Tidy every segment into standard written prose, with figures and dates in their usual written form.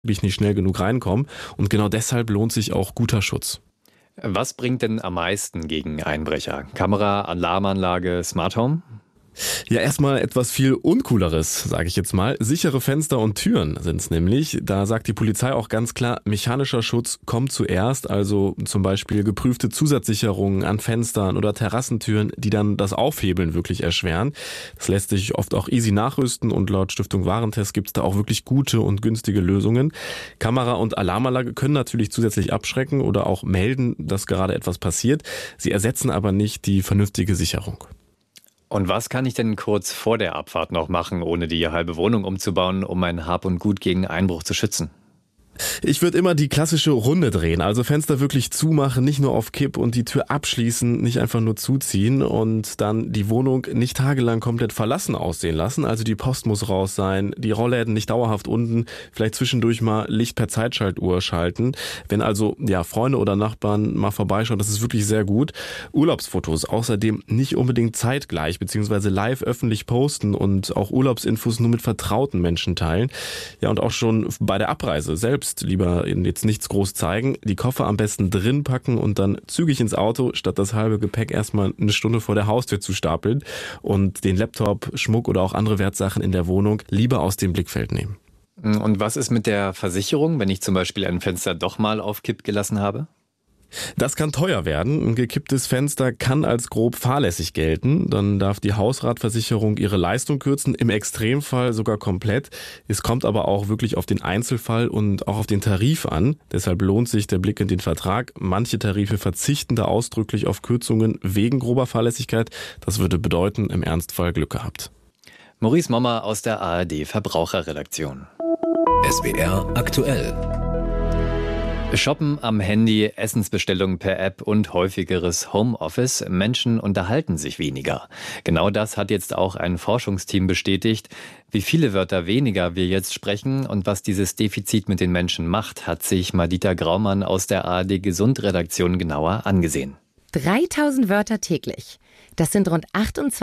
ich nicht schnell genug reinkommen. Und genau deshalb lohnt sich auch guter Schutz. Was bringt denn am meisten gegen Einbrecher? Kamera, Alarmanlage, Smart Home? Ja, erstmal etwas viel Uncooleres, sage ich jetzt mal. Sichere Fenster und Türen sind es nämlich. Da sagt die Polizei auch ganz klar, mechanischer Schutz kommt zuerst. Also zum Beispiel geprüfte Zusatzsicherungen an Fenstern oder Terrassentüren, die dann das Aufhebeln wirklich erschweren. Das lässt sich oft auch easy nachrüsten und laut Stiftung Warentest gibt es da auch wirklich gute und günstige Lösungen. Kamera und Alarmanlage können natürlich zusätzlich abschrecken oder auch melden, dass gerade etwas passiert. Sie ersetzen aber nicht die vernünftige Sicherung. Und was kann ich denn kurz vor der Abfahrt noch machen, ohne die halbe Wohnung umzubauen, um mein Hab und Gut gegen Einbruch zu schützen? Ich würde immer die klassische Runde drehen, also Fenster wirklich zumachen, nicht nur auf Kipp und die Tür abschließen, nicht einfach nur zuziehen und dann die Wohnung nicht tagelang komplett verlassen aussehen lassen. Also die Post muss raus sein, die Rollläden nicht dauerhaft unten, vielleicht zwischendurch mal Licht per Zeitschaltuhr schalten. Wenn also Freunde oder Nachbarn mal vorbeischauen, das ist wirklich sehr gut. Urlaubsfotos außerdem nicht unbedingt zeitgleich bzw. live öffentlich posten und auch Urlaubsinfos nur mit vertrauten Menschen teilen. Ja, und auch schon bei der Abreise selbst lieber jetzt nichts groß zeigen, die Koffer am besten drin packen und dann zügig ins Auto, statt das halbe Gepäck erstmal eine Stunde vor der Haustür zu stapeln und den Laptop, Schmuck oder auch andere Wertsachen in der Wohnung lieber aus dem Blickfeld nehmen. Und was ist mit der Versicherung, wenn ich zum Beispiel ein Fenster doch mal auf Kipp gelassen habe? Das kann teuer werden. Ein gekipptes Fenster kann als grob fahrlässig gelten. Dann darf die Hausratversicherung ihre Leistung kürzen, im Extremfall sogar komplett. Es kommt aber auch wirklich auf den Einzelfall und auch auf den Tarif an. Deshalb lohnt sich der Blick in den Vertrag. Manche Tarife verzichten da ausdrücklich auf Kürzungen wegen grober Fahrlässigkeit. Das würde bedeuten, im Ernstfall Glück gehabt. Maurice Mommer aus der ARD Verbraucherredaktion. SWR aktuell. Shoppen am Handy, Essensbestellungen per App und häufigeres Homeoffice. Menschen unterhalten sich weniger. Genau das hat jetzt auch ein Forschungsteam bestätigt. Wie viele Wörter weniger wir jetzt sprechen und was dieses Defizit mit den Menschen macht, hat sich Madita Graumann aus der ARD Gesund-Redaktion genauer angesehen. 3000 Wörter täglich. Das sind rund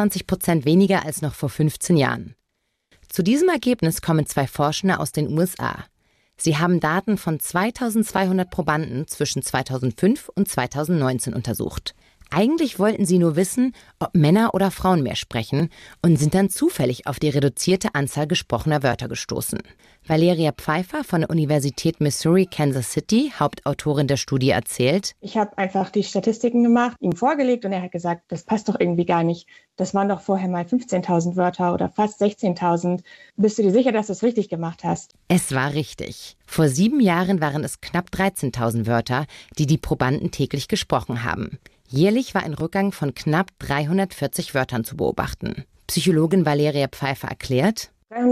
28% weniger als noch vor 15 Jahren. Zu diesem Ergebnis kommen 2 Forschende aus den USA. Sie haben Daten von 2200 Probanden zwischen 2005 und 2019 untersucht. Eigentlich wollten sie nur wissen, ob Männer oder Frauen mehr sprechen und sind dann zufällig auf die reduzierte Anzahl gesprochener Wörter gestoßen. Valeria Pfeiffer von der Universität Missouri, Kansas City, Hauptautorin der Studie, erzählt: Ich habe einfach die Statistiken gemacht, ihm vorgelegt und er hat gesagt, das passt doch irgendwie gar nicht. Das waren doch vorher mal 15.000 Wörter oder fast 16.000. Bist du dir sicher, dass du es richtig gemacht hast? Es war richtig. Vor 7 Jahren waren es knapp 13.000 Wörter, die Probanden täglich gesprochen haben. Jährlich war ein Rückgang von knapp 340 Wörtern zu beobachten. Psychologin Valeria Pfeiffer erklärt: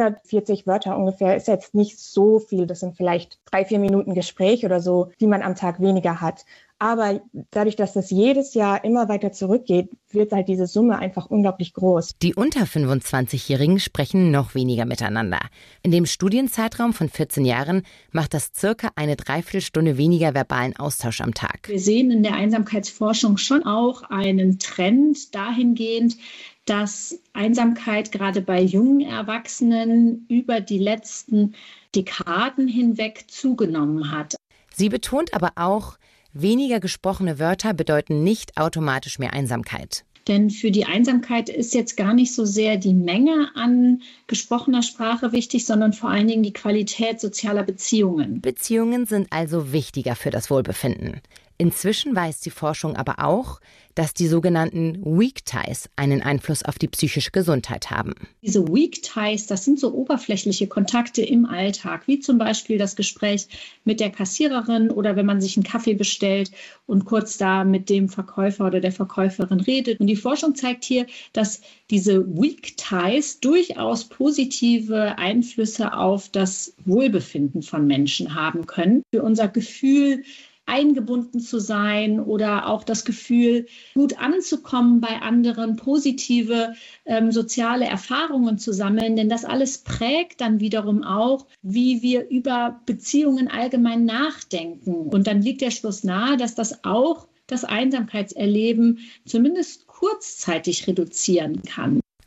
340 Wörter ungefähr ist jetzt nicht so viel. Das sind vielleicht 3-4 Minuten Gespräch oder so, die man am Tag weniger hat. Aber dadurch, dass das jedes Jahr immer weiter zurückgeht, wird halt diese Summe einfach unglaublich groß. Die unter 25-Jährigen sprechen noch weniger miteinander. In dem Studienzeitraum von 14 Jahren macht das circa eine Dreiviertelstunde weniger verbalen Austausch am Tag. Wir sehen in der Einsamkeitsforschung schon auch einen Trend dahingehend, dass Einsamkeit gerade bei jungen Erwachsenen über die letzten Dekaden hinweg zugenommen hat. Sie betont aber auch, weniger gesprochene Wörter bedeuten nicht automatisch mehr Einsamkeit. Denn für die Einsamkeit ist jetzt gar nicht so sehr die Menge an gesprochener Sprache wichtig, sondern vor allen Dingen die Qualität sozialer Beziehungen. Beziehungen sind also wichtiger für das Wohlbefinden. Inzwischen weiß die Forschung aber auch, dass die sogenannten Weak Ties einen Einfluss auf die psychische Gesundheit haben. Diese Weak Ties, das sind so oberflächliche Kontakte im Alltag, wie zum Beispiel das Gespräch mit der Kassiererin oder wenn man sich einen Kaffee bestellt und kurz da mit dem Verkäufer oder der Verkäuferin redet. Und die Forschung zeigt hier, dass diese Weak Ties durchaus positive Einflüsse auf das Wohlbefinden von Menschen haben können. Für unser Gefühl, eingebunden zu sein oder auch das Gefühl, gut anzukommen bei anderen, positive soziale Erfahrungen zu sammeln. Denn das alles prägt dann wiederum auch, wie wir über Beziehungen allgemein nachdenken. Und dann liegt der Schluss nahe, dass das auch das Einsamkeitserleben zumindest kurzzeitig reduzieren kann.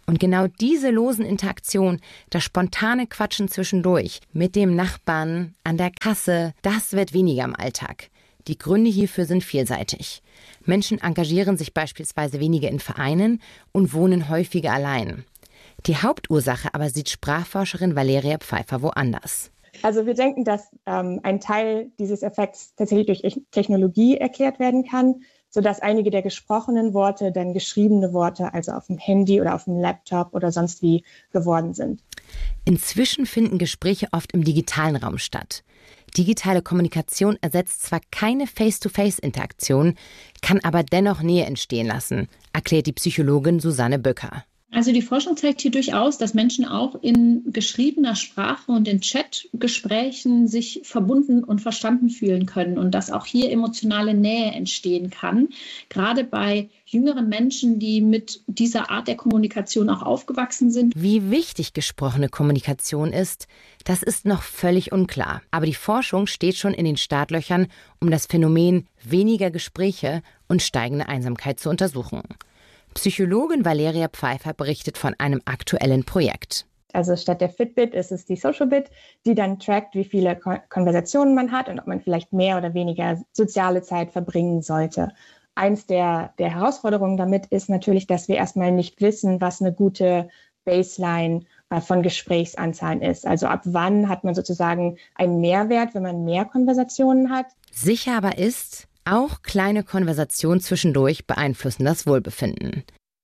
Und genau diese losen Interaktionen, das spontane Quatschen zwischendurch, mit dem Nachbarn, an der Kasse, das wird weniger im Alltag. Die Gründe hierfür sind vielseitig. Menschen engagieren sich beispielsweise weniger in Vereinen und wohnen häufiger allein. Die Hauptursache aber sieht Sprachforscherin Valeria Pfeiffer woanders. Also wir denken, dass ein Teil dieses Effekts tatsächlich durch Technologie erklärt werden kann, sodass einige der gesprochenen Worte dann geschriebene Worte, also auf dem Handy oder auf dem Laptop oder sonst wie geworden sind. Inzwischen finden Gespräche oft im digitalen Raum statt. Digitale Kommunikation ersetzt zwar keine Face-to-Face-Interaktion, kann aber dennoch Nähe entstehen lassen, erklärt die Psychologin Susanne Böcker. Also die Forschung zeigt hier durchaus, dass Menschen auch in geschriebener Sprache und in Chatgesprächen sich verbunden und verstanden fühlen können und dass auch hier emotionale Nähe entstehen kann. Gerade bei jüngeren Menschen, die mit dieser Art der Kommunikation auch aufgewachsen sind. Wie wichtig gesprochene Kommunikation ist, das ist noch völlig unklar. Aber die Forschung steht schon in den Startlöchern, um das Phänomen weniger Gespräche und steigende Einsamkeit zu untersuchen. Psychologin Valeria Pfeiffer berichtet von einem aktuellen Projekt. Also statt der Fitbit ist es die SocialBit, die dann trackt, wie viele Konversationen man hat und ob man vielleicht mehr oder weniger soziale Zeit verbringen sollte. Eins der Herausforderungen damit ist natürlich, dass wir erstmal nicht wissen, was eine gute Baseline von Gesprächsanzahlen ist. Also ab wann hat man sozusagen einen Mehrwert, wenn man mehr Konversationen hat. Sicher aber ist, auch kleine Konversationen zwischendurch beeinflussen das Wohlbefinden.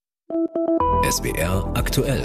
SWR aktuell.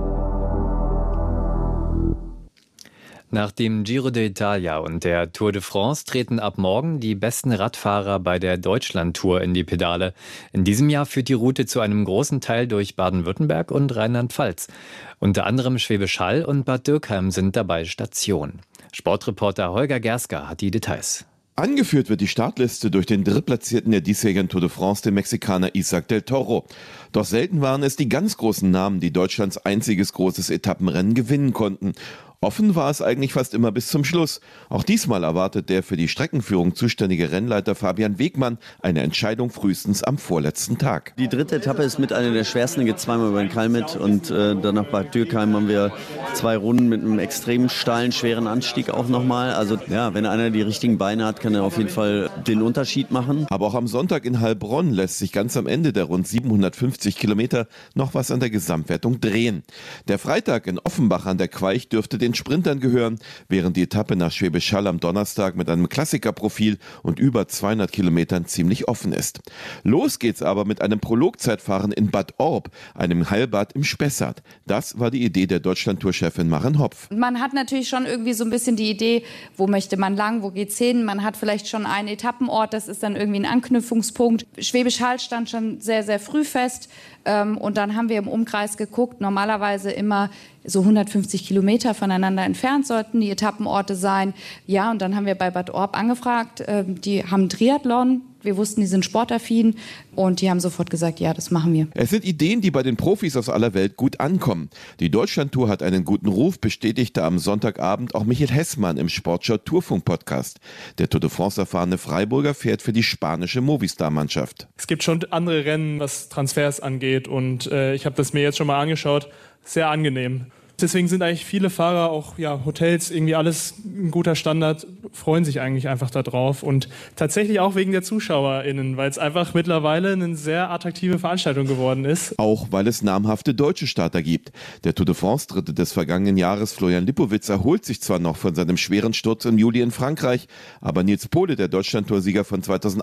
Nach dem Giro d'Italia und der Tour de France treten ab morgen die besten Radfahrer bei der Deutschlandtour in die Pedale. In diesem Jahr führt die Route zu einem großen Teil durch Baden-Württemberg und Rheinland-Pfalz. Unter anderem Schwäbisch Hall und Bad Dürkheim sind dabei Station. Sportreporter Holger Gerska hat die Details. Angeführt wird die Startliste durch den Drittplatzierten der diesjährigen Tour de France, den Mexikaner Isaac del Toro. Doch selten waren es die ganz großen Namen, die Deutschlands einziges großes Etappenrennen gewinnen konnten. Offen war es eigentlich fast immer bis zum Schluss. Auch diesmal erwartet der für die Streckenführung zuständige Rennleiter Fabian Wegmann eine Entscheidung frühestens am vorletzten Tag. Die dritte Etappe ist mit einer der schwersten, geht zweimal über den Kalmit und dann nach Bad Dürkheim haben wir 2 Runden mit einem extrem steilen, schweren Anstieg auch nochmal. Also ja, wenn einer die richtigen Beine hat, kann er auf jeden Fall den Unterschied machen. Aber auch am Sonntag in Heilbronn lässt sich ganz am Ende der rund 750 Kilometer noch was an der Gesamtwertung drehen. Der Freitag in Offenbach an der Queich dürfte den Sprintern gehören, während die Etappe nach Schwäbisch Hall am Donnerstag mit einem Klassikerprofil und über 200 Kilometern ziemlich offen ist. Los geht's aber mit einem Prologzeitfahren in Bad Orb, einem Heilbad im Spessart. Das war die Idee der Deutschlandtour-Chefin Maren Hopf. Man hat natürlich schon irgendwie so ein bisschen die Idee, wo möchte man lang, wo geht's hin? Man hat vielleicht schon einen Etappenort, das ist dann irgendwie ein Anknüpfungspunkt. Schwäbisch Hall stand schon sehr, sehr früh fest. Und dann haben wir im Umkreis geguckt, normalerweise immer so 150 Kilometer voneinander entfernt sollten die Etappenorte sein. Ja, und dann haben wir bei Bad Orb angefragt, die haben Triathlon. Wir wussten, die sind sportaffin und die haben sofort gesagt, ja, das machen wir. Es sind Ideen, die bei den Profis aus aller Welt gut ankommen. Die Deutschlandtour hat einen guten Ruf, bestätigte am Sonntagabend auch Michael Hessmann im Sportschau Tourfunk-Podcast. Der Tour de France erfahrene Freiburger fährt für die spanische Movistar-Mannschaft. Es gibt schon andere Rennen, was Transfers angeht und ich habe das mir jetzt schon mal angeschaut. Sehr angenehm. Deswegen sind eigentlich viele Fahrer, auch Hotels, irgendwie alles ein guter Standard, freuen sich eigentlich einfach da drauf. Und tatsächlich auch wegen der ZuschauerInnen, weil es einfach mittlerweile eine sehr attraktive Veranstaltung geworden ist. Auch weil es namhafte deutsche Starter gibt. Der Tour de France-Dritte des vergangenen Jahres, Florian Lipowitz, erholt sich zwar noch von seinem schweren Sturz im Juli in Frankreich, aber Nils Pohle, der Deutschlandtour-Sieger von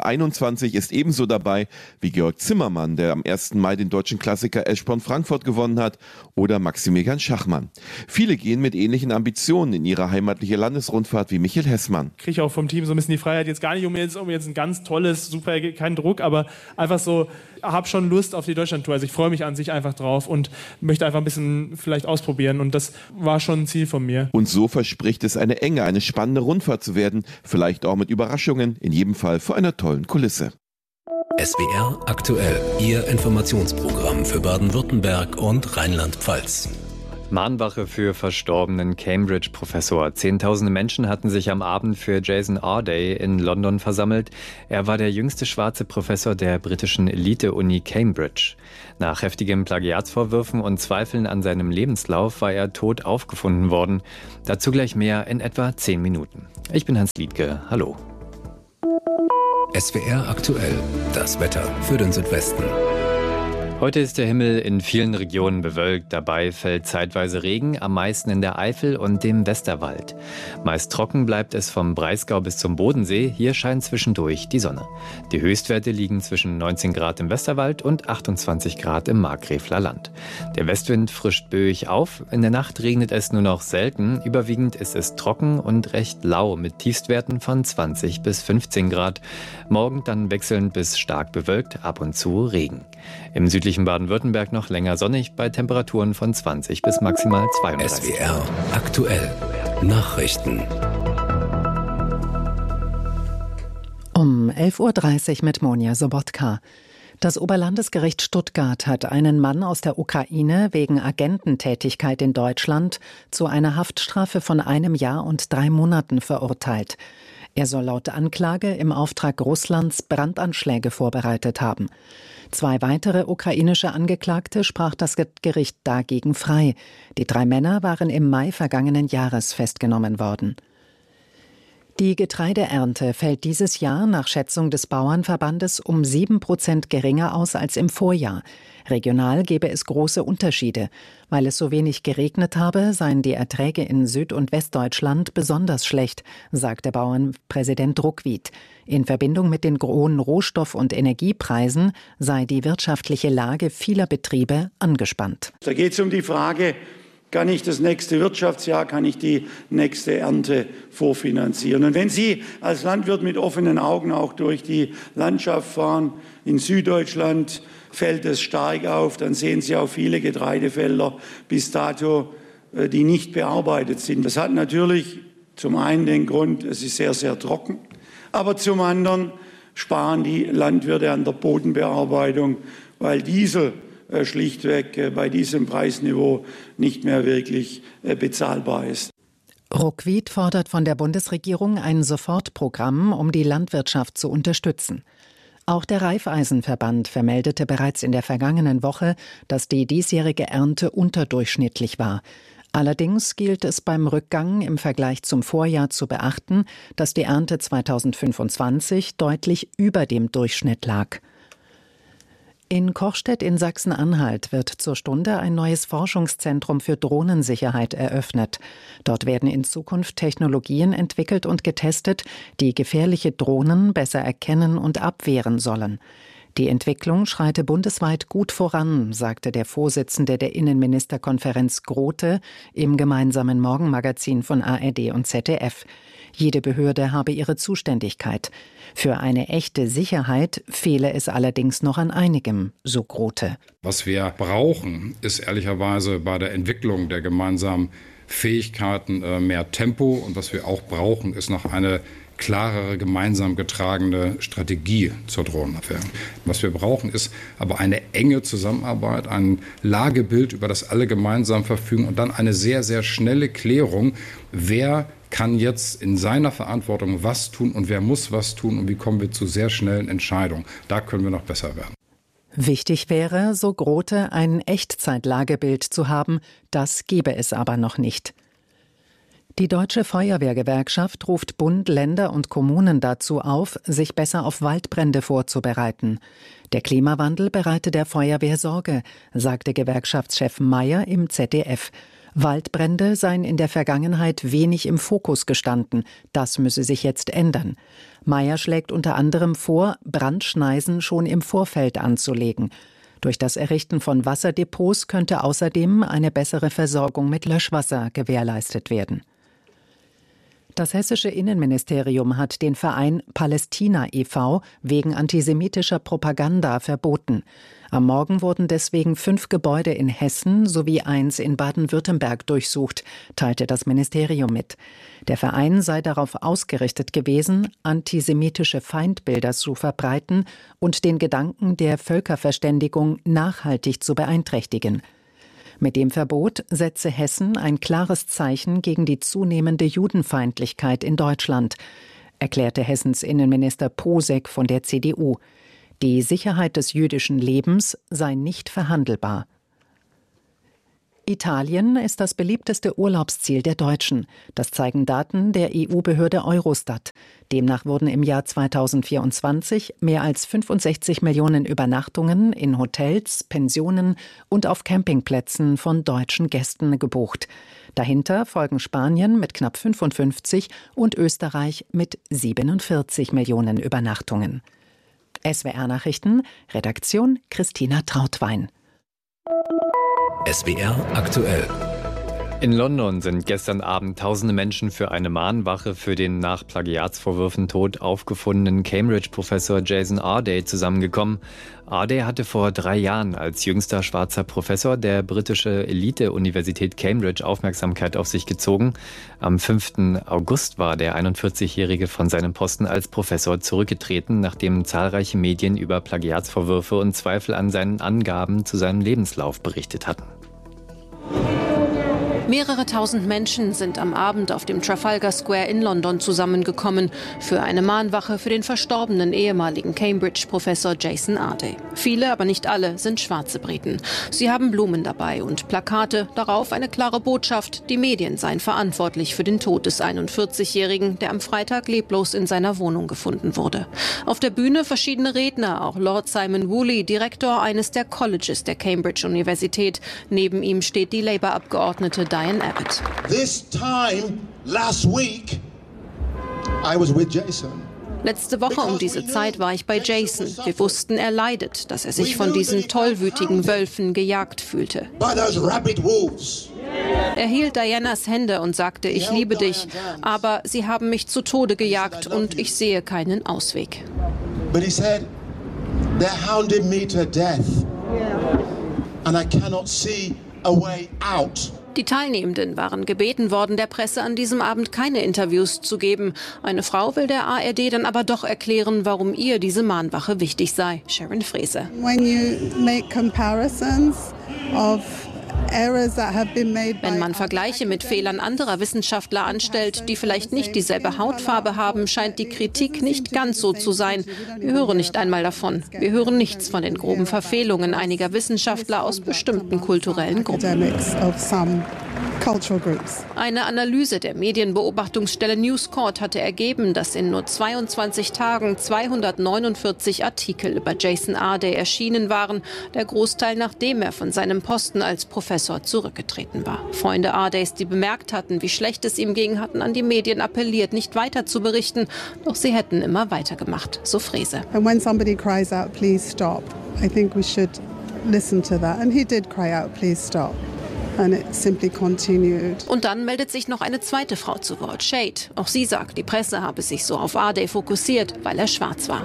2021, ist ebenso dabei wie Georg Zimmermann, der am 1. Mai den deutschen Klassiker Eschborn-Frankfurt gewonnen hat, oder Maximilian Schachmann. Viele gehen mit ähnlichen Ambitionen in ihre heimatliche Landesrundfahrt wie Michael Hessmann. Ich kriege auch vom Team so ein bisschen die Freiheit, jetzt gar nicht um jetzt ein ganz tolles, super, kein Druck, aber einfach so, habe schon Lust auf die Deutschlandtour. Also ich freue mich an sich einfach drauf und möchte einfach ein bisschen vielleicht ausprobieren und das war schon ein Ziel von mir. Und so verspricht es eine enge, eine spannende Rundfahrt zu werden, vielleicht auch mit Überraschungen, in jedem Fall vor einer tollen Kulisse. SWR aktuell, Ihr Informationsprogramm für Baden-Württemberg und Rheinland-Pfalz. Mahnwache für verstorbenen Cambridge-Professor. Zehntausende Menschen hatten sich am Abend für Jason Arday in London versammelt. Er war der jüngste schwarze Professor der britischen Elite-Uni Cambridge. Nach heftigen Plagiatsvorwürfen und Zweifeln an seinem Lebenslauf war er tot aufgefunden worden. Dazu gleich mehr in etwa 10 Minuten. Ich bin Hans Liedke. Hallo. SWR aktuell. Das Wetter für den Südwesten. Heute ist der Himmel in vielen Regionen bewölkt. Dabei fällt zeitweise Regen, am meisten in der Eifel und dem Westerwald. Meist trocken bleibt es vom Breisgau bis zum Bodensee. Hier scheint zwischendurch die Sonne. Die Höchstwerte liegen zwischen 19 Grad im Westerwald und 28 Grad im Markgräfler Land. Der Westwind frischt böig auf. In der Nacht regnet es nur noch selten. Überwiegend ist es trocken und recht lau mit Tiefstwerten von 20 bis 15 Grad. Morgen dann wechselnd bis stark bewölkt, ab und zu Regen. Im südlichen Baden-Württemberg noch länger sonnig bei Temperaturen von 20 bis maximal 32 Grad. SWR aktuell. Nachrichten. Um 11.30 Uhr mit Monja Sobotka. Das Oberlandesgericht Stuttgart hat einen Mann aus der Ukraine wegen Agententätigkeit in Deutschland zu einer Haftstrafe von 1 Jahr und 3 Monaten verurteilt. Er soll laut Anklage im Auftrag Russlands Brandanschläge vorbereitet haben. 2 weitere ukrainische Angeklagte sprach das Gericht dagegen frei. Die 3 Männer waren im Mai vergangenen Jahres festgenommen worden. Die Getreideernte fällt dieses Jahr nach Schätzung des Bauernverbandes um 7% geringer aus als im Vorjahr. Regional gebe es große Unterschiede. Weil es so wenig geregnet habe, seien die Erträge in Süd- und Westdeutschland besonders schlecht, sagte Bauernpräsident Ruckwied. In Verbindung mit den hohen Rohstoff- und Energiepreisen sei die wirtschaftliche Lage vieler Betriebe angespannt. Da geht es um die Frage, kann ich das nächste Wirtschaftsjahr, kann ich die nächste Ernte vorfinanzieren? Und wenn Sie als Landwirt mit offenen Augen auch durch die Landschaft fahren, in Süddeutschland fällt es stark auf, dann sehen Sie auch viele Getreidefelder bis dato, die nicht bearbeitet sind. Das hat natürlich zum einen den Grund, es ist sehr, sehr trocken, aber zum anderen sparen die Landwirte an der Bodenbearbeitung, weil Diesel schlichtweg bei diesem Preisniveau nicht mehr wirklich bezahlbar ist. Ruckwied fordert von der Bundesregierung ein Sofortprogramm, um die Landwirtschaft zu unterstützen. Auch der Raiffeisenverband vermeldete bereits in der vergangenen Woche, dass die diesjährige Ernte unterdurchschnittlich war. Allerdings gilt es beim Rückgang im Vergleich zum Vorjahr zu beachten, dass die Ernte 2025 deutlich über dem Durchschnitt lag. In Kochstedt in Sachsen-Anhalt wird zur Stunde ein neues Forschungszentrum für Drohnensicherheit eröffnet. Dort werden in Zukunft Technologien entwickelt und getestet, die gefährliche Drohnen besser erkennen und abwehren sollen. Die Entwicklung schreite bundesweit gut voran, sagte der Vorsitzende der Innenministerkonferenz Grote im gemeinsamen Morgenmagazin von ARD und ZDF. Jede Behörde habe ihre Zuständigkeit. Für eine echte Sicherheit fehle es allerdings noch an einigem, so Grote. Was wir brauchen, ist ehrlicherweise bei der Entwicklung der gemeinsamen Fähigkeiten mehr Tempo. Und was wir auch brauchen, ist noch eine klarere, gemeinsam getragene Strategie zur Drohnenabwehr. Was wir brauchen, ist aber eine enge Zusammenarbeit, ein Lagebild, über das alle gemeinsam verfügen und dann eine sehr, sehr schnelle Klärung, wer kann jetzt in seiner Verantwortung was tun und wer muss was tun und wie kommen wir zu sehr schnellen Entscheidungen. Da können wir noch besser werden. Wichtig wäre, so Grote, ein Echtzeitlagebild zu haben, das gebe es aber noch nicht. Die Deutsche Feuerwehrgewerkschaft ruft Bund, Länder und Kommunen dazu auf, sich besser auf Waldbrände vorzubereiten. Der Klimawandel bereite der Feuerwehr Sorge, sagte Gewerkschaftschef Mayer im ZDF. Waldbrände seien in der Vergangenheit wenig im Fokus gestanden. Das müsse sich jetzt ändern. Mayer schlägt unter anderem vor, Brandschneisen schon im Vorfeld anzulegen. Durch das Errichten von Wasserdepots könnte außerdem eine bessere Versorgung mit Löschwasser gewährleistet werden. Das hessische Innenministerium hat den Verein Palästina e.V. wegen antisemitischer Propaganda verboten. Am Morgen wurden deswegen 5 Gebäude in Hessen sowie 1 in Baden-Württemberg durchsucht, teilte das Ministerium mit. Der Verein sei darauf ausgerichtet gewesen, antisemitische Feindbilder zu verbreiten und den Gedanken der Völkerverständigung nachhaltig zu beeinträchtigen. Mit dem Verbot setze Hessen ein klares Zeichen gegen die zunehmende Judenfeindlichkeit in Deutschland, erklärte Hessens Innenminister Posek von der CDU. Die Sicherheit des jüdischen Lebens sei nicht verhandelbar. Italien ist das beliebteste Urlaubsziel der Deutschen. Das zeigen Daten der EU-Behörde Eurostat. Demnach wurden im Jahr 2024 mehr als 65 Millionen Übernachtungen in Hotels, Pensionen und auf Campingplätzen von deutschen Gästen gebucht. Dahinter folgen Spanien mit knapp 55 und Österreich mit 47 Millionen Übernachtungen. SWR Nachrichten, Redaktion Christina Trautwein. SWR aktuell. In London sind gestern Abend tausende Menschen für eine Mahnwache für den nach Plagiatsvorwürfen tot aufgefundenen Cambridge-Professor Jason Arday zusammengekommen. Arday hatte vor 3 Jahren als jüngster schwarzer Professor der britischen Elite-Universität Cambridge Aufmerksamkeit auf sich gezogen. Am 5. August war der 41-Jährige von seinem Posten als Professor zurückgetreten, nachdem zahlreiche Medien über Plagiatsvorwürfe und Zweifel an seinen Angaben zu seinem Lebenslauf berichtet hatten. Mehrere tausend Menschen sind am Abend auf dem Trafalgar Square in London zusammengekommen für eine Mahnwache für den verstorbenen ehemaligen Cambridge-Professor Jason Arday. Viele, aber nicht alle, sind schwarze Briten. Sie haben Blumen dabei und Plakate, darauf eine klare Botschaft, die Medien seien verantwortlich für den Tod des 41-Jährigen, der am Freitag leblos in seiner Wohnung gefunden wurde. Auf der Bühne verschiedene Redner, auch Lord Simon Woolley, Direktor eines der Colleges der Cambridge-Universität. Neben ihm steht die Labour-Abgeordnete Diane Abbott. This time last week I was with Jason. Letzte Woche um diese Zeit war ich bei Jason. Wir wussten, er leidet, dass er sich von diesen tollwütigen Wölfen gejagt fühlte. Er hielt Dianas Hände und sagte, ich liebe dich, aber sie haben mich zu Tode gejagt und ich sehe keinen Ausweg. But he said, they're hounding me to death and I cannot see a way out. Die Teilnehmenden waren gebeten worden, der Presse an diesem Abend keine Interviews zu geben. Eine Frau will der ARD dann aber doch erklären, warum ihr diese Mahnwache wichtig sei. Sharon Frese. When you make comparisons of Wenn man Vergleiche mit Fehlern anderer Wissenschaftler anstellt, die vielleicht nicht dieselbe Hautfarbe haben, scheint die Kritik nicht ganz so zu sein. Wir hören nicht einmal davon. Wir hören nichts von den groben Verfehlungen einiger Wissenschaftler aus bestimmten kulturellen Gruppen. Eine Analyse der Medienbeobachtungsstelle News Corp hatte ergeben, dass in nur 22 Tagen 249 Artikel über Jason Arday erschienen waren, der Großteil nachdem er von seinem Posten als Professor zurückgetreten war. Freunde Ardays, die bemerkt hatten, wie schlecht es ihm ging, hatten an die Medien appelliert, nicht weiter zu berichten, doch sie hätten immer weitergemacht, so Frese. And when somebody cries out, please stop, I think we should listen to that. And he did cry out, please stop. And it simply continued. Und dann meldet sich noch eine zweite Frau zu Wort, Shade. Auch sie sagt, die Presse habe sich so auf Arday fokussiert, weil er schwarz war.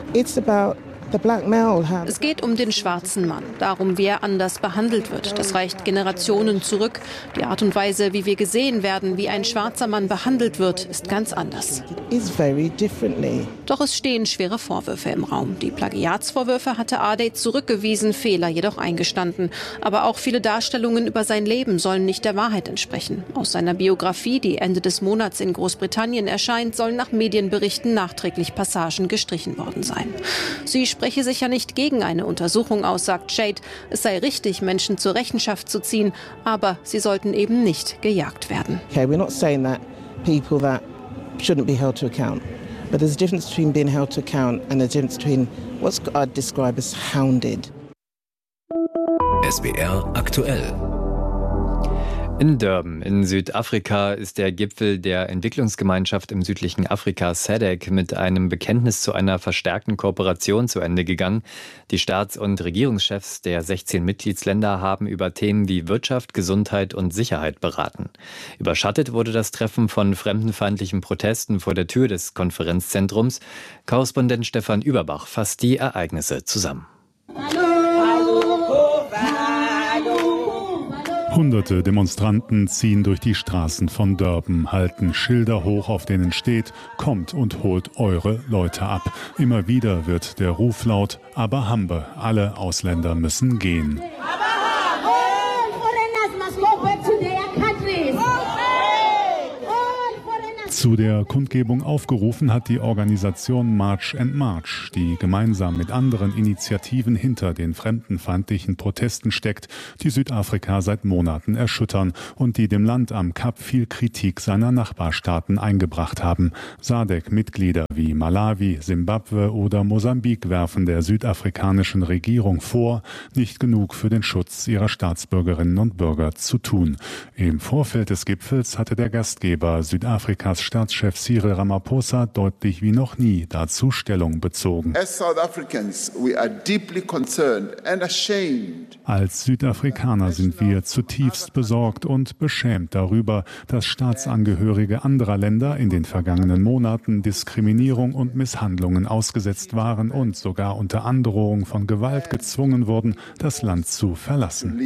Es geht um den schwarzen Mann, darum, wie er anders behandelt wird. Das reicht Generationen zurück. Die Art und Weise, wie wir gesehen werden, wie ein schwarzer Mann behandelt wird, ist ganz anders. Doch es stehen schwere Vorwürfe im Raum. Die Plagiatsvorwürfe hatte Arday zurückgewiesen, Fehler jedoch eingestanden. Aber auch viele Darstellungen über sein Leben sollen nicht der Wahrheit entsprechen. Aus seiner Biografie, die Ende des Monats in Großbritannien erscheint, sollen nach Medienberichten nachträglich Passagen gestrichen worden sein. Sie spreche sich ja nicht gegen eine Untersuchung aus, sagt Shade. Es sei richtig, Menschen zur Rechenschaft zu ziehen, aber sie sollten eben nicht gejagt werden. Okay, we're not saying that people that shouldn't be held to account, but there's a difference between being held to account and a difference between what's I'd describe as hounded. SWR aktuell. In Durban in Südafrika ist der Gipfel der Entwicklungsgemeinschaft im südlichen Afrika SADC mit einem Bekenntnis zu einer verstärkten Kooperation zu Ende gegangen. Die Staats- und Regierungschefs der 16 Mitgliedsländer haben über Themen wie Wirtschaft, Gesundheit und Sicherheit beraten. Überschattet wurde das Treffen von fremdenfeindlichen Protesten vor der Tür des Konferenzzentrums. Korrespondent Stefan Überbach fasst die Ereignisse zusammen. Hunderte Demonstranten ziehen durch die Straßen von Durban, halten Schilder hoch, auf denen steht: Kommt und holt eure Leute ab. Immer wieder wird der Ruf laut: Aber Hambe, alle Ausländer müssen gehen. Zu der Kundgebung aufgerufen hat die Organisation March and March, die gemeinsam mit anderen Initiativen hinter den fremdenfeindlichen Protesten steckt, die Südafrika seit Monaten erschüttern und die dem Land am Kap viel Kritik seiner Nachbarstaaten eingebracht haben. SADC-Mitglieder wie Malawi, Simbabwe oder Mosambik werfen der südafrikanischen Regierung vor, nicht genug für den Schutz ihrer Staatsbürgerinnen und Bürger zu tun. Im Vorfeld des Gipfels hatte der Gastgeber Südafrikas Staatschef Cyril Ramaphosa deutlich wie noch nie dazu Stellung bezogen. Als Südafrikaner sind wir zutiefst besorgt und beschämt darüber, dass Staatsangehörige anderer Länder in den vergangenen Monaten Diskriminierung und Misshandlungen ausgesetzt waren und sogar unter Androhung von Gewalt gezwungen wurden, das Land zu verlassen.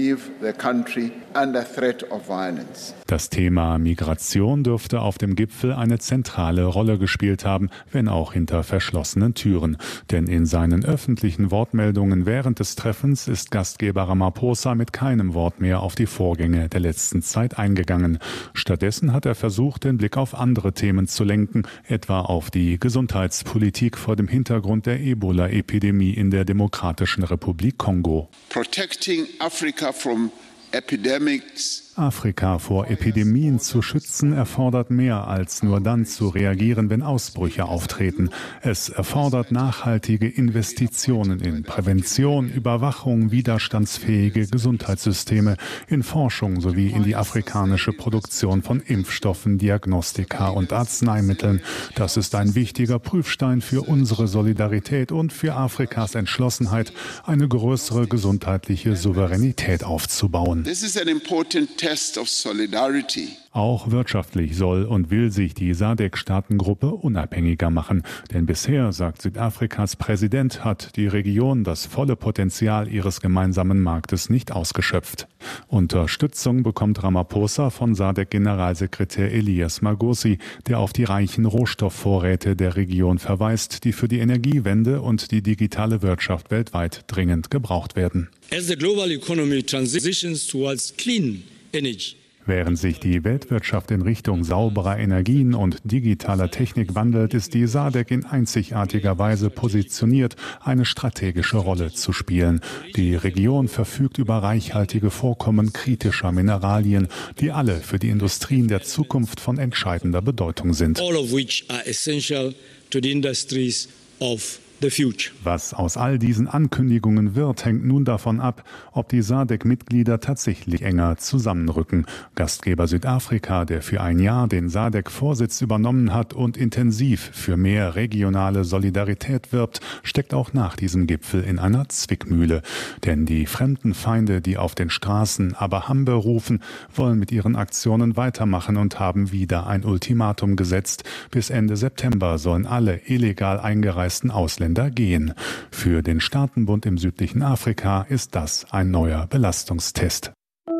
Das Thema Migration dürfte auf dem Gipfel eine zentrale Rolle gespielt haben, wenn auch hinter verschlossenen Türen. Denn in seinen öffentlichen Wortmeldungen während des Treffens ist Gastgeber Ramaphosa mit keinem Wort mehr auf die Vorgänge der letzten Zeit eingegangen. Stattdessen hat er versucht, den Blick auf andere Themen zu lenken, etwa auf die Gesundheitspolitik vor dem Hintergrund der Ebola-Epidemie in der Demokratischen Republik Kongo. Protecting Africa from epidemics. Afrika vor Epidemien zu schützen, erfordert mehr als nur dann zu reagieren, wenn Ausbrüche auftreten. Es erfordert nachhaltige Investitionen in Prävention, Überwachung, widerstandsfähige Gesundheitssysteme, in Forschung sowie in die afrikanische Produktion von Impfstoffen, Diagnostika und Arzneimitteln. Das ist ein wichtiger Prüfstein für unsere Solidarität und für Afrikas Entschlossenheit, eine größere gesundheitliche Souveränität aufzubauen. This is an important test of solidarity. Auch wirtschaftlich soll und will sich die SADC-Staatengruppe unabhängiger machen. Denn bisher, sagt Südafrikas Präsident, hat die Region das volle Potenzial ihres gemeinsamen Marktes nicht ausgeschöpft. Unterstützung bekommt Ramaphosa von SADC-Generalsekretär Elias Magosi, der auf die reichen Rohstoffvorräte der Region verweist, die für die Energiewende und die digitale Wirtschaft weltweit dringend gebraucht werden. As the global economy transitions towards clean energy. Während sich die Weltwirtschaft in Richtung sauberer Energien und digitaler Technik wandelt, ist die SADC in einzigartiger Weise positioniert, eine strategische Rolle zu spielen. Die Region verfügt über reichhaltige Vorkommen kritischer Mineralien, die alle für die Industrien der Zukunft von entscheidender Bedeutung sind. All of which are essential to the industries of the future. Was aus all diesen Ankündigungen wird, hängt nun davon ab, ob die SADC-Mitglieder tatsächlich enger zusammenrücken. Gastgeber Südafrika, der für ein Jahr den SADC-Vorsitz übernommen hat und intensiv für mehr regionale Solidarität wirbt, steckt auch nach diesem Gipfel in einer Zwickmühle. Denn die fremden Feinde, die auf den Straßen Abahambe rufen, wollen mit ihren Aktionen weitermachen und haben wieder ein Ultimatum gesetzt. Bis Ende September sollen alle illegal eingereisten Ausländer gehen. Für den Staatenbund im südlichen Afrika ist das ein neuer Belastungstest.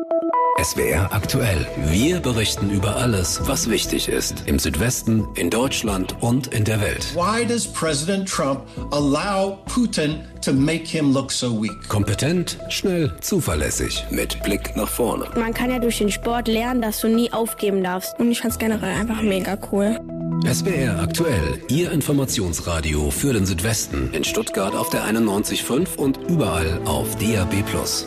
SWR aktuell. Wir berichten über alles, was wichtig ist. Im Südwesten, in Deutschland und in der Welt. Why does President Trump allow Putin to make him look so weak? Kompetent, schnell, zuverlässig, mit Blick nach vorne. Man kann ja durch den Sport lernen, dass du nie aufgeben darfst. Und ich fand es generell einfach mega cool. SWR aktuell, Ihr Informationsradio für den Südwesten. In Stuttgart auf der 91.5 und überall auf DAB+.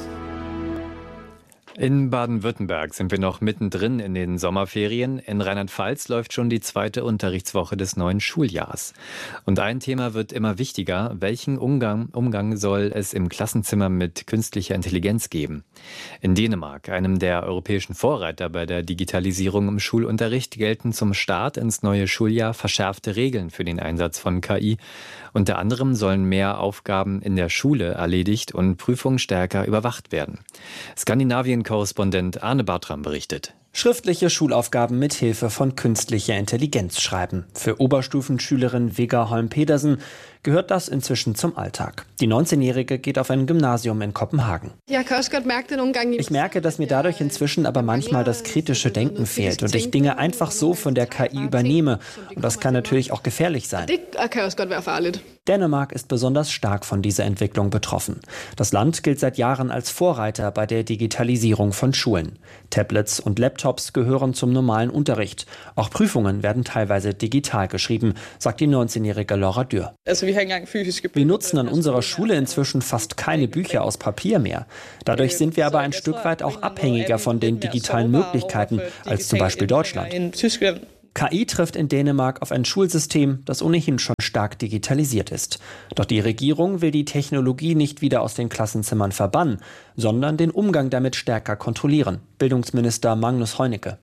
In Baden-Württemberg sind wir noch mittendrin in den Sommerferien. In Rheinland-Pfalz läuft schon die zweite Unterrichtswoche des neuen Schuljahrs. Und ein Thema wird immer wichtiger. Welchen Umgang soll es im Klassenzimmer mit künstlicher Intelligenz geben? In Dänemark, einem der europäischen Vorreiter bei der Digitalisierung im Schulunterricht, gelten zum Start ins neue Schuljahr verschärfte Regeln für den Einsatz von KI. Unter anderem sollen mehr Aufgaben in der Schule erledigt und Prüfungen stärker überwacht werden. Skandinavien-Korrespondent Arne Bartram berichtet. Schriftliche Schulaufgaben mit Hilfe von künstlicher Intelligenz schreiben. Für Oberstufenschülerin Vega Holm-Pedersen gehört das inzwischen zum Alltag. Die 19-Jährige geht auf ein Gymnasium in Kopenhagen. Ich merke, dass mir dadurch inzwischen aber manchmal das kritische Denken fehlt und ich Dinge einfach so von der KI übernehme. Und das kann natürlich auch gefährlich sein. Dänemark ist besonders stark von dieser Entwicklung betroffen. Das Land gilt seit Jahren als Vorreiter bei der Digitalisierung von Schulen. Tablets und Laptops Laptops gehören zum normalen Unterricht. Auch Prüfungen werden teilweise digital geschrieben, sagt die 19-jährige Laura Dürr. Wir nutzen an unserer Schule inzwischen fast keine Bücher aus Papier mehr. Dadurch sind wir aber ein Stück weit auch abhängiger von den digitalen Möglichkeiten als zum Beispiel Deutschland. KI trifft in Dänemark auf ein Schulsystem, das ohnehin schon stark digitalisiert ist. Doch die Regierung will die Technologie nicht wieder aus den Klassenzimmern verbannen, sondern den Umgang damit stärker kontrollieren. Bildungsminister Magnus Heunicke.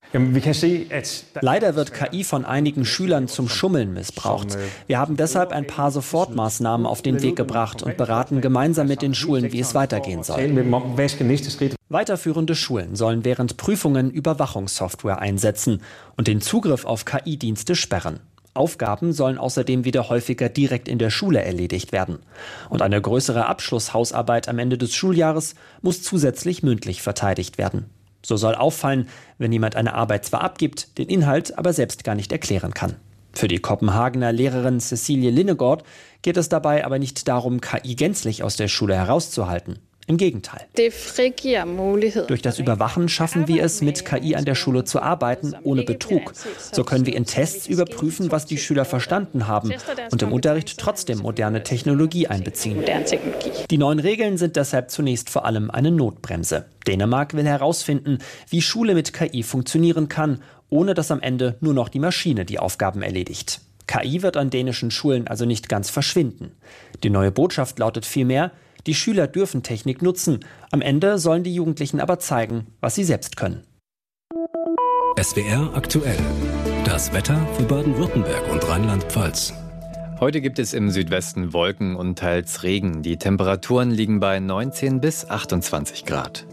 Leider wird KI von einigen Schülern zum Schummeln missbraucht. Wir haben deshalb ein paar Sofortmaßnahmen auf den Weg gebracht und beraten gemeinsam mit den Schulen, wie es weitergehen soll. Weiterführende Schulen sollen während Prüfungen Überwachungssoftware einsetzen und den Zugriff auf KI-Dienste sperren. Aufgaben sollen außerdem wieder häufiger direkt in der Schule erledigt werden. Und eine größere Abschlusshausarbeit am Ende des Schuljahres muss zusätzlich mündlich verteidigt werden. So soll auffallen, wenn jemand eine Arbeit zwar abgibt, den Inhalt aber selbst gar nicht erklären kann. Für die Kopenhagener Lehrerin Cecilie Linnegård geht es dabei aber nicht darum, KI gänzlich aus der Schule herauszuhalten. Im Gegenteil. Durch das Überwachen schaffen wir es, mit KI an der Schule zu arbeiten, ohne Betrug. So können wir in Tests überprüfen, was die Schüler verstanden haben und im Unterricht trotzdem moderne Technologie einbeziehen. Die neuen Regeln sind deshalb zunächst vor allem eine Notbremse. Dänemark will herausfinden, wie Schule mit KI funktionieren kann, ohne dass am Ende nur noch die Maschine die Aufgaben erledigt. KI wird an dänischen Schulen also nicht ganz verschwinden. Die neue Botschaft lautet vielmehr: Die Schüler dürfen Technik nutzen. Am Ende sollen die Jugendlichen aber zeigen, was sie selbst können. SWR aktuell. Das Wetter für Baden-Württemberg und Rheinland-Pfalz. Heute gibt es im Südwesten Wolken und teils Regen. Die Temperaturen liegen bei 19 bis 28 Grad.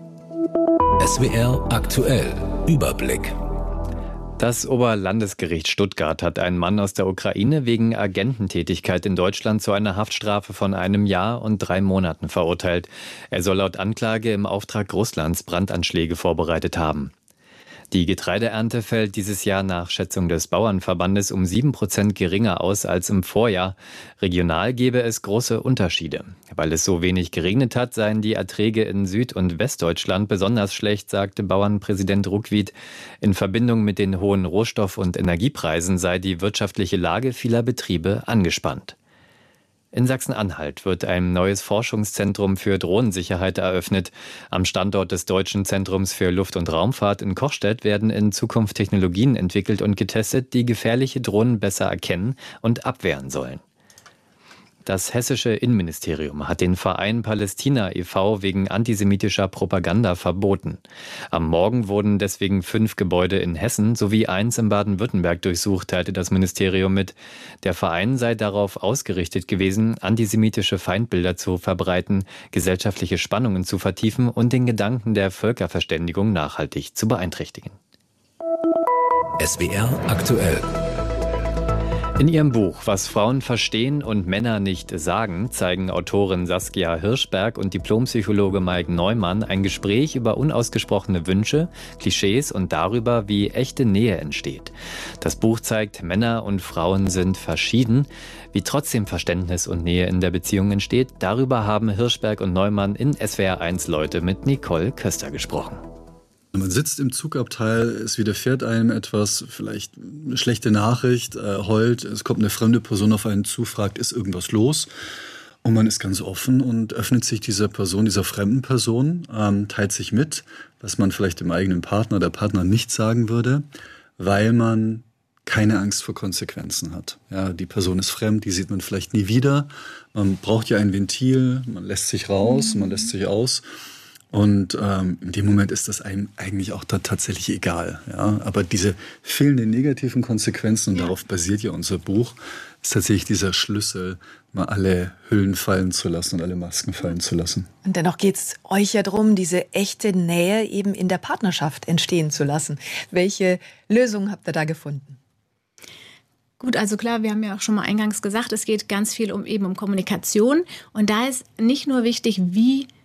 SWR aktuell. Überblick. Das Oberlandesgericht Stuttgart hat einen Mann aus der Ukraine wegen Agententätigkeit in Deutschland zu einer Haftstrafe von 1 Jahr und 3 Monaten verurteilt. Er soll laut Anklage im Auftrag Russlands Brandanschläge vorbereitet haben. Die Getreideernte fällt dieses Jahr nach Schätzung des Bauernverbandes um 7% geringer aus als im Vorjahr. Regional gebe es große Unterschiede. Weil es so wenig geregnet hat, seien die Erträge in Süd- und Westdeutschland besonders schlecht, sagte Bauernpräsident Ruckwied. In Verbindung mit den hohen Rohstoff- und Energiepreisen sei die wirtschaftliche Lage vieler Betriebe angespannt. In Sachsen-Anhalt wird ein neues Forschungszentrum für Drohnensicherheit eröffnet. Am Standort des Deutschen Zentrums für Luft- und Raumfahrt in Kochstedt werden in Zukunft Technologien entwickelt und getestet, die gefährliche Drohnen besser erkennen und abwehren sollen. Das hessische Innenministerium hat den Verein Palästina e.V. wegen antisemitischer Propaganda verboten. Am Morgen wurden deswegen 5 Gebäude in Hessen sowie 1 in Baden-Württemberg durchsucht, teilte das Ministerium mit. Der Verein sei darauf ausgerichtet gewesen, antisemitische Feindbilder zu verbreiten, gesellschaftliche Spannungen zu vertiefen und den Gedanken der Völkerverständigung nachhaltig zu beeinträchtigen. SWR aktuell. In ihrem Buch »Was Frauen verstehen und Männer nicht sagen« zeigen Autorin Saskia Hirschberg und Diplompsychologe Mike Neumann ein Gespräch über unausgesprochene Wünsche, Klischees und darüber, wie echte Nähe entsteht. Das Buch zeigt, Männer und Frauen sind verschieden. Wie trotzdem Verständnis und Nähe in der Beziehung entsteht, darüber haben Hirschberg und Neumann in SWR1 Leute mit Nicole Köster gesprochen. Man sitzt im Zugabteil, es widerfährt einem etwas, vielleicht eine schlechte Nachricht, heult, es kommt eine fremde Person auf einen zu, fragt, ist irgendwas los? Und man ist ganz offen und öffnet sich dieser Person, dieser fremden Person, teilt sich mit, was man vielleicht dem eigenen Partner, der Partner nicht sagen würde, weil man keine Angst vor Konsequenzen hat. Ja, die Person ist fremd, die sieht man vielleicht nie wieder. Man braucht ja ein Ventil, man lässt sich raus, man lässt sich aus. Und in dem Moment ist das einem eigentlich auch da tatsächlich egal. Ja? Aber diese fehlenden negativen Konsequenzen, und darauf basiert ja unser Buch, ist tatsächlich dieser Schlüssel, mal alle Hüllen fallen zu lassen und alle Masken fallen zu lassen. Und dennoch geht es euch ja darum, diese echte Nähe eben in der Partnerschaft entstehen zu lassen. Welche Lösungen habt ihr da gefunden? Gut, also klar, wir haben ja auch schon mal eingangs gesagt, es geht ganz viel um Kommunikation. Und da ist nicht nur wichtig, wie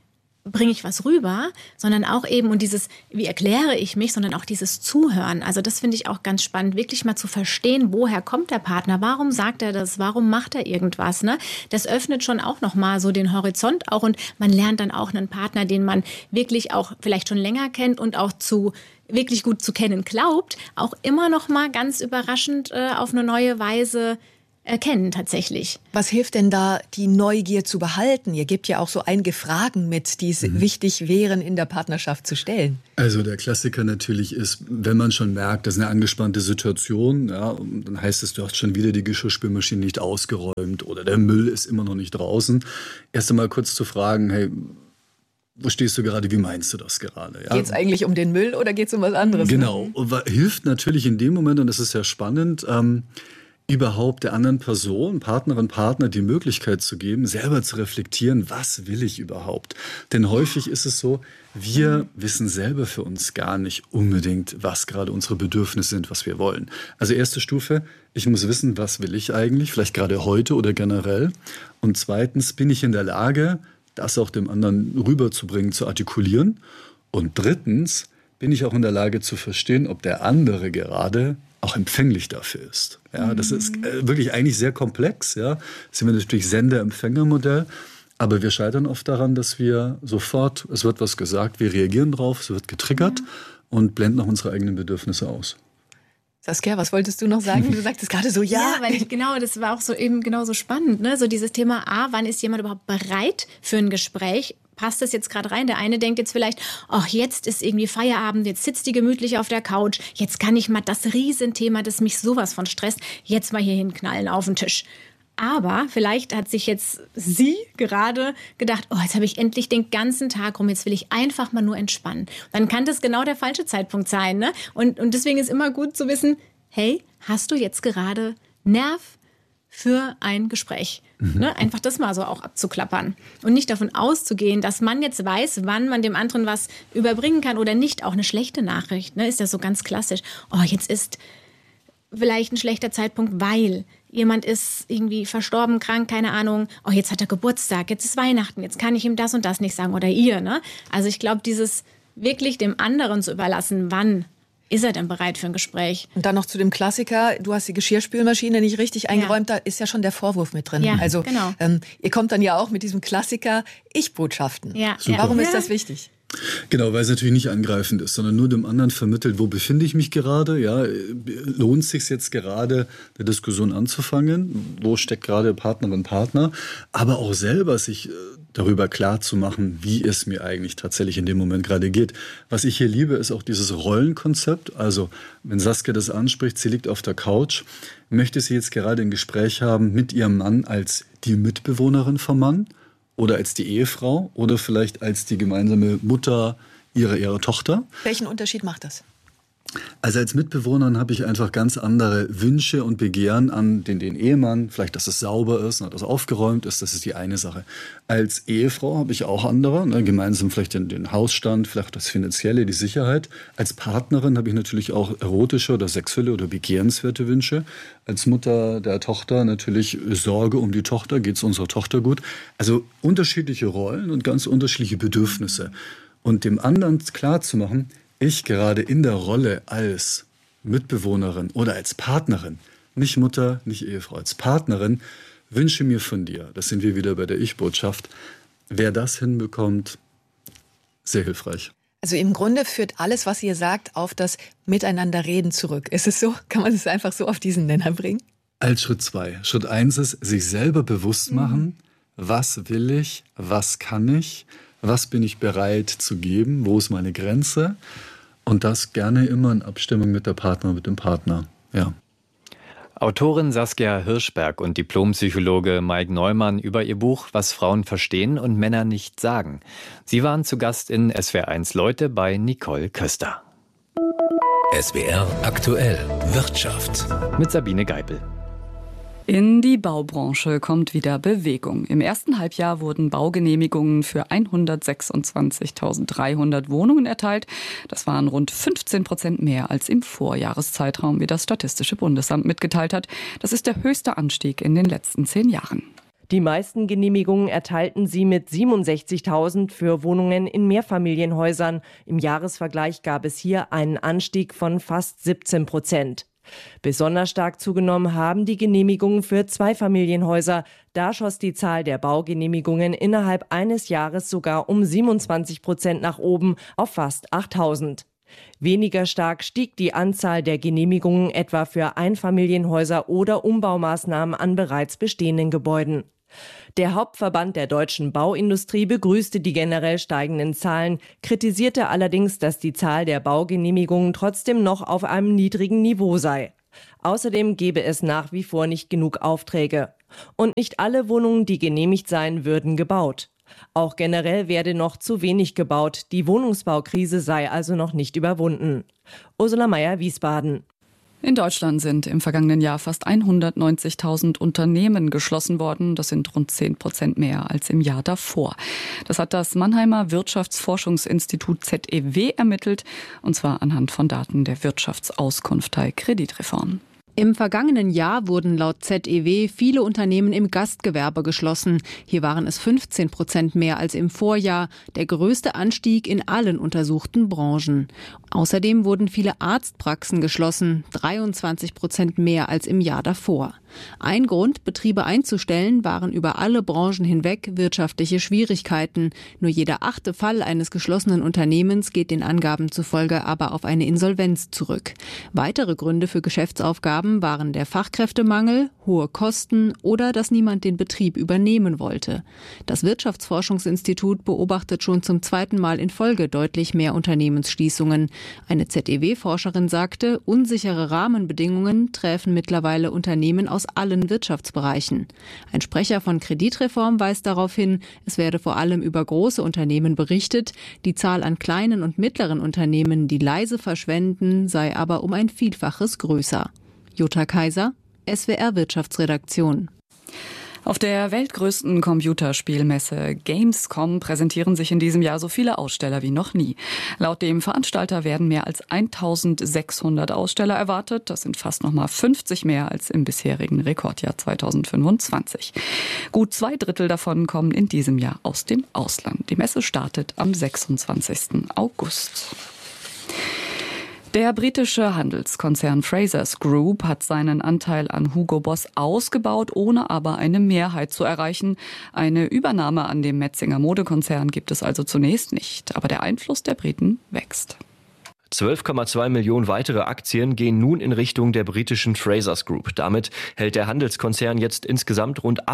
bringe ich was rüber, sondern auch eben, und dieses, wie erkläre ich mich, sondern auch dieses Zuhören. Also das finde ich auch ganz spannend, wirklich mal zu verstehen, woher kommt der Partner, warum sagt er das, warum macht er irgendwas, ne? Das öffnet schon auch nochmal so den Horizont auch, und man lernt dann auch einen Partner, den man wirklich auch vielleicht schon länger kennt und auch wirklich gut zu kennen glaubt, auch immer noch mal ganz überraschend auf eine neue Weise erkennen tatsächlich. Was hilft denn da, die Neugier zu behalten? Ihr gebt ja auch so einige Fragen mit, die wichtig wären, in der Partnerschaft zu stellen. Also der Klassiker natürlich ist, wenn man schon merkt, das ist eine angespannte Situation, ja, dann heißt es, du hast schon wieder die Geschirrspülmaschine nicht ausgeräumt oder der Müll ist immer noch nicht draußen. Erst einmal kurz zu fragen, hey, wo stehst du gerade, wie meinst du das gerade? Ja? Geht es eigentlich um den Müll oder geht es um was anderes? Genau, hilft natürlich in dem Moment, und das ist ja spannend, überhaupt der anderen Person, Partnerin, Partner die Möglichkeit zu geben, selber zu reflektieren, was will ich überhaupt? Denn häufig ist es so, wir wissen selber für uns gar nicht unbedingt, was gerade unsere Bedürfnisse sind, was wir wollen. Also erste Stufe, ich muss wissen, was will ich eigentlich, vielleicht gerade heute oder generell. Und zweitens, bin ich in der Lage, das auch dem anderen rüberzubringen, zu artikulieren. Und drittens, bin ich auch in der Lage zu verstehen, ob der andere gerade auch empfänglich dafür ist. Ja, das ist wirklich eigentlich sehr komplex. Ja, das sind wir natürlich Sender-Empfänger-Modell. Aber wir scheitern oft daran, dass wir sofort, es wird was gesagt, wir reagieren drauf, es wird getriggert und blenden auch unsere eigenen Bedürfnisse aus. Saskia, was wolltest du noch sagen? Du sagtest gerade so, ja. Weil das war auch so eben genauso spannend, ne? So dieses Thema, wann ist jemand überhaupt bereit für ein Gespräch? Passt das jetzt gerade rein? Der eine denkt jetzt vielleicht, ach, jetzt ist irgendwie Feierabend, jetzt sitzt die gemütlich auf der Couch, jetzt kann ich mal das Riesenthema, das mich sowas von stresst, jetzt mal hier hinknallen auf den Tisch. Aber vielleicht hat sich jetzt sie gerade gedacht, oh, jetzt habe ich endlich den ganzen Tag rum, jetzt will ich einfach mal nur entspannen. Dann kann das genau der falsche Zeitpunkt sein, ne? Und deswegen ist immer gut zu wissen, hey, hast du jetzt gerade Nerv für ein Gespräch? Ne? Einfach das mal so auch abzuklappern. Und nicht davon auszugehen, dass man jetzt weiß, wann man dem anderen was überbringen kann oder nicht. Auch eine schlechte Nachricht, ne? Ist ja so ganz klassisch. Oh, jetzt ist vielleicht ein schlechter Zeitpunkt, weil jemand ist irgendwie verstorben, krank, keine Ahnung. Oh, jetzt hat er Geburtstag, jetzt ist Weihnachten, jetzt kann ich ihm das und das nicht sagen oder ihr. Ne? Also ich glaube, dieses wirklich dem anderen zu überlassen, wann ist er denn bereit für ein Gespräch? Und dann noch zu dem Klassiker, du hast die Geschirrspülmaschine nicht richtig eingeräumt, da ist ja schon der Vorwurf mit drin. Ja, also genau. Ihr kommt dann ja auch mit diesem Klassiker Ich-Botschaften. Ja. Warum ist das wichtig? Genau, weil es natürlich nicht angreifend ist, sondern nur dem anderen vermittelt, wo befinde ich mich gerade, ja, lohnt es sich jetzt gerade, eine Diskussion anzufangen, wo steckt gerade Partnerin, Partner, aber auch selber sich darüber klar zu machen, wie es mir eigentlich tatsächlich in dem Moment gerade geht. Was ich hier liebe, ist auch dieses Rollenkonzept, also wenn Saskia das anspricht, sie liegt auf der Couch, möchte sie jetzt gerade ein Gespräch haben mit ihrem Mann als die Mitbewohnerin vom Mann, oder als die Ehefrau oder vielleicht als die gemeinsame Mutter ihrer Tochter. Welchen Unterschied macht das? Also als Mitbewohnerin habe ich einfach ganz andere Wünsche und Begehren an den Ehemann. Vielleicht, dass es sauber ist, dass es aufgeräumt ist, das ist die eine Sache. Als Ehefrau habe ich auch andere, gemeinsam vielleicht den Hausstand, vielleicht das Finanzielle, die Sicherheit. Als Partnerin habe ich natürlich auch erotische oder sexuelle oder begehrenswerte Wünsche. Als Mutter der Tochter natürlich Sorge um die Tochter, geht es unserer Tochter gut. Also unterschiedliche Rollen und ganz unterschiedliche Bedürfnisse. Und dem anderen klarzumachen, ich gerade in der Rolle als Mitbewohnerin oder als Partnerin, nicht Mutter, nicht Ehefrau, als Partnerin, wünsche mir von dir, das sind wir wieder bei der Ich-Botschaft, wer das hinbekommt, sehr hilfreich. Also im Grunde führt alles, was ihr sagt, auf das Miteinanderreden zurück. Ist es so? Kann man es einfach so auf diesen Nenner bringen? Als Schritt 2. Schritt 1 ist, sich selber bewusst machen, was will ich, was kann ich, was bin ich bereit zu geben, wo ist meine Grenze? Und das gerne immer in Abstimmung mit der Partnerin, mit dem Partner. Ja. Autorin Saskia Hirschberg und Diplompsychologe Mike Neumann über ihr Buch Was Frauen verstehen und Männer nicht sagen. Sie waren zu Gast in SWR1 Leute bei Nicole Köster. SWR aktuell Wirtschaft Mit Sabine Geipel. In die Baubranche kommt wieder Bewegung. Im ersten Halbjahr wurden Baugenehmigungen für 126.300 Wohnungen erteilt. Das waren rund 15% mehr als im Vorjahreszeitraum, wie das Statistische Bundesamt mitgeteilt hat. Das ist der höchste Anstieg in den letzten 10 Jahren. Die meisten Genehmigungen erteilten sie mit 67.000 für Wohnungen in Mehrfamilienhäusern. Im Jahresvergleich gab es hier einen Anstieg von fast 17%. Besonders stark zugenommen haben die Genehmigungen für Zweifamilienhäuser. Da schoss die Zahl der Baugenehmigungen innerhalb eines Jahres sogar um 27% nach oben auf fast 8.000. Weniger stark stieg die Anzahl der Genehmigungen etwa für Einfamilienhäuser oder Umbaumaßnahmen an bereits bestehenden Gebäuden. Der Hauptverband der deutschen Bauindustrie begrüßte die generell steigenden Zahlen, kritisierte allerdings, dass die Zahl der Baugenehmigungen trotzdem noch auf einem niedrigen Niveau sei. Außerdem gebe es nach wie vor nicht genug Aufträge. Und nicht alle Wohnungen, die genehmigt seien, würden gebaut. Auch generell werde noch zu wenig gebaut. Die Wohnungsbaukrise sei also noch nicht überwunden. Ursula Mayer, Wiesbaden. In Deutschland sind im vergangenen Jahr fast 190.000 Unternehmen geschlossen worden. Das sind rund 10% mehr als im Jahr davor. Das hat das Mannheimer Wirtschaftsforschungsinstitut ZEW ermittelt, und zwar anhand von Daten der Wirtschaftsauskunftei Kreditreform. Im vergangenen Jahr wurden laut ZEW viele Unternehmen im Gastgewerbe geschlossen. Hier waren es 15% mehr als im Vorjahr, der größte Anstieg in allen untersuchten Branchen. Außerdem wurden viele Arztpraxen geschlossen, 23% mehr als im Jahr davor. Ein Grund, Betriebe einzustellen, waren über alle Branchen hinweg wirtschaftliche Schwierigkeiten. Nur jeder 8. Fall eines geschlossenen Unternehmens geht den Angaben zufolge aber auf eine Insolvenz zurück. Weitere Gründe für Geschäftsaufgaben waren der Fachkräftemangel, hohe Kosten oder dass niemand den Betrieb übernehmen wollte. Das Wirtschaftsforschungsinstitut beobachtet schon zum 2. Mal in Folge deutlich mehr Unternehmensschließungen. Eine ZEW-Forscherin sagte, unsichere Rahmenbedingungen treffen mittlerweile Unternehmen aus allen Wirtschaftsbereichen. Ein Sprecher von Kreditreform weist darauf hin, es werde vor allem über große Unternehmen berichtet. Die Zahl an kleinen und mittleren Unternehmen, die leise verschwenden, sei aber um ein Vielfaches größer. Jutta Kaiser, SWR Wirtschaftsredaktion. Auf der weltgrößten Computerspielmesse Gamescom präsentieren sich in diesem Jahr so viele Aussteller wie noch nie. Laut dem Veranstalter werden mehr als 1.600 Aussteller erwartet. Das sind fast nochmal 50 mehr als im bisherigen Rekordjahr 2025. Gut 2/3 davon kommen in diesem Jahr aus dem Ausland. Die Messe startet am 26. August. Der britische Handelskonzern Frasers Group hat seinen Anteil an Hugo Boss ausgebaut, ohne aber eine Mehrheit zu erreichen. Eine Übernahme an dem Metzinger Modekonzern gibt es also zunächst nicht. Aber der Einfluss der Briten wächst. 12,2 Millionen weitere Aktien gehen nun in Richtung der britischen Frasers Group. Damit hält der Handelskonzern jetzt insgesamt rund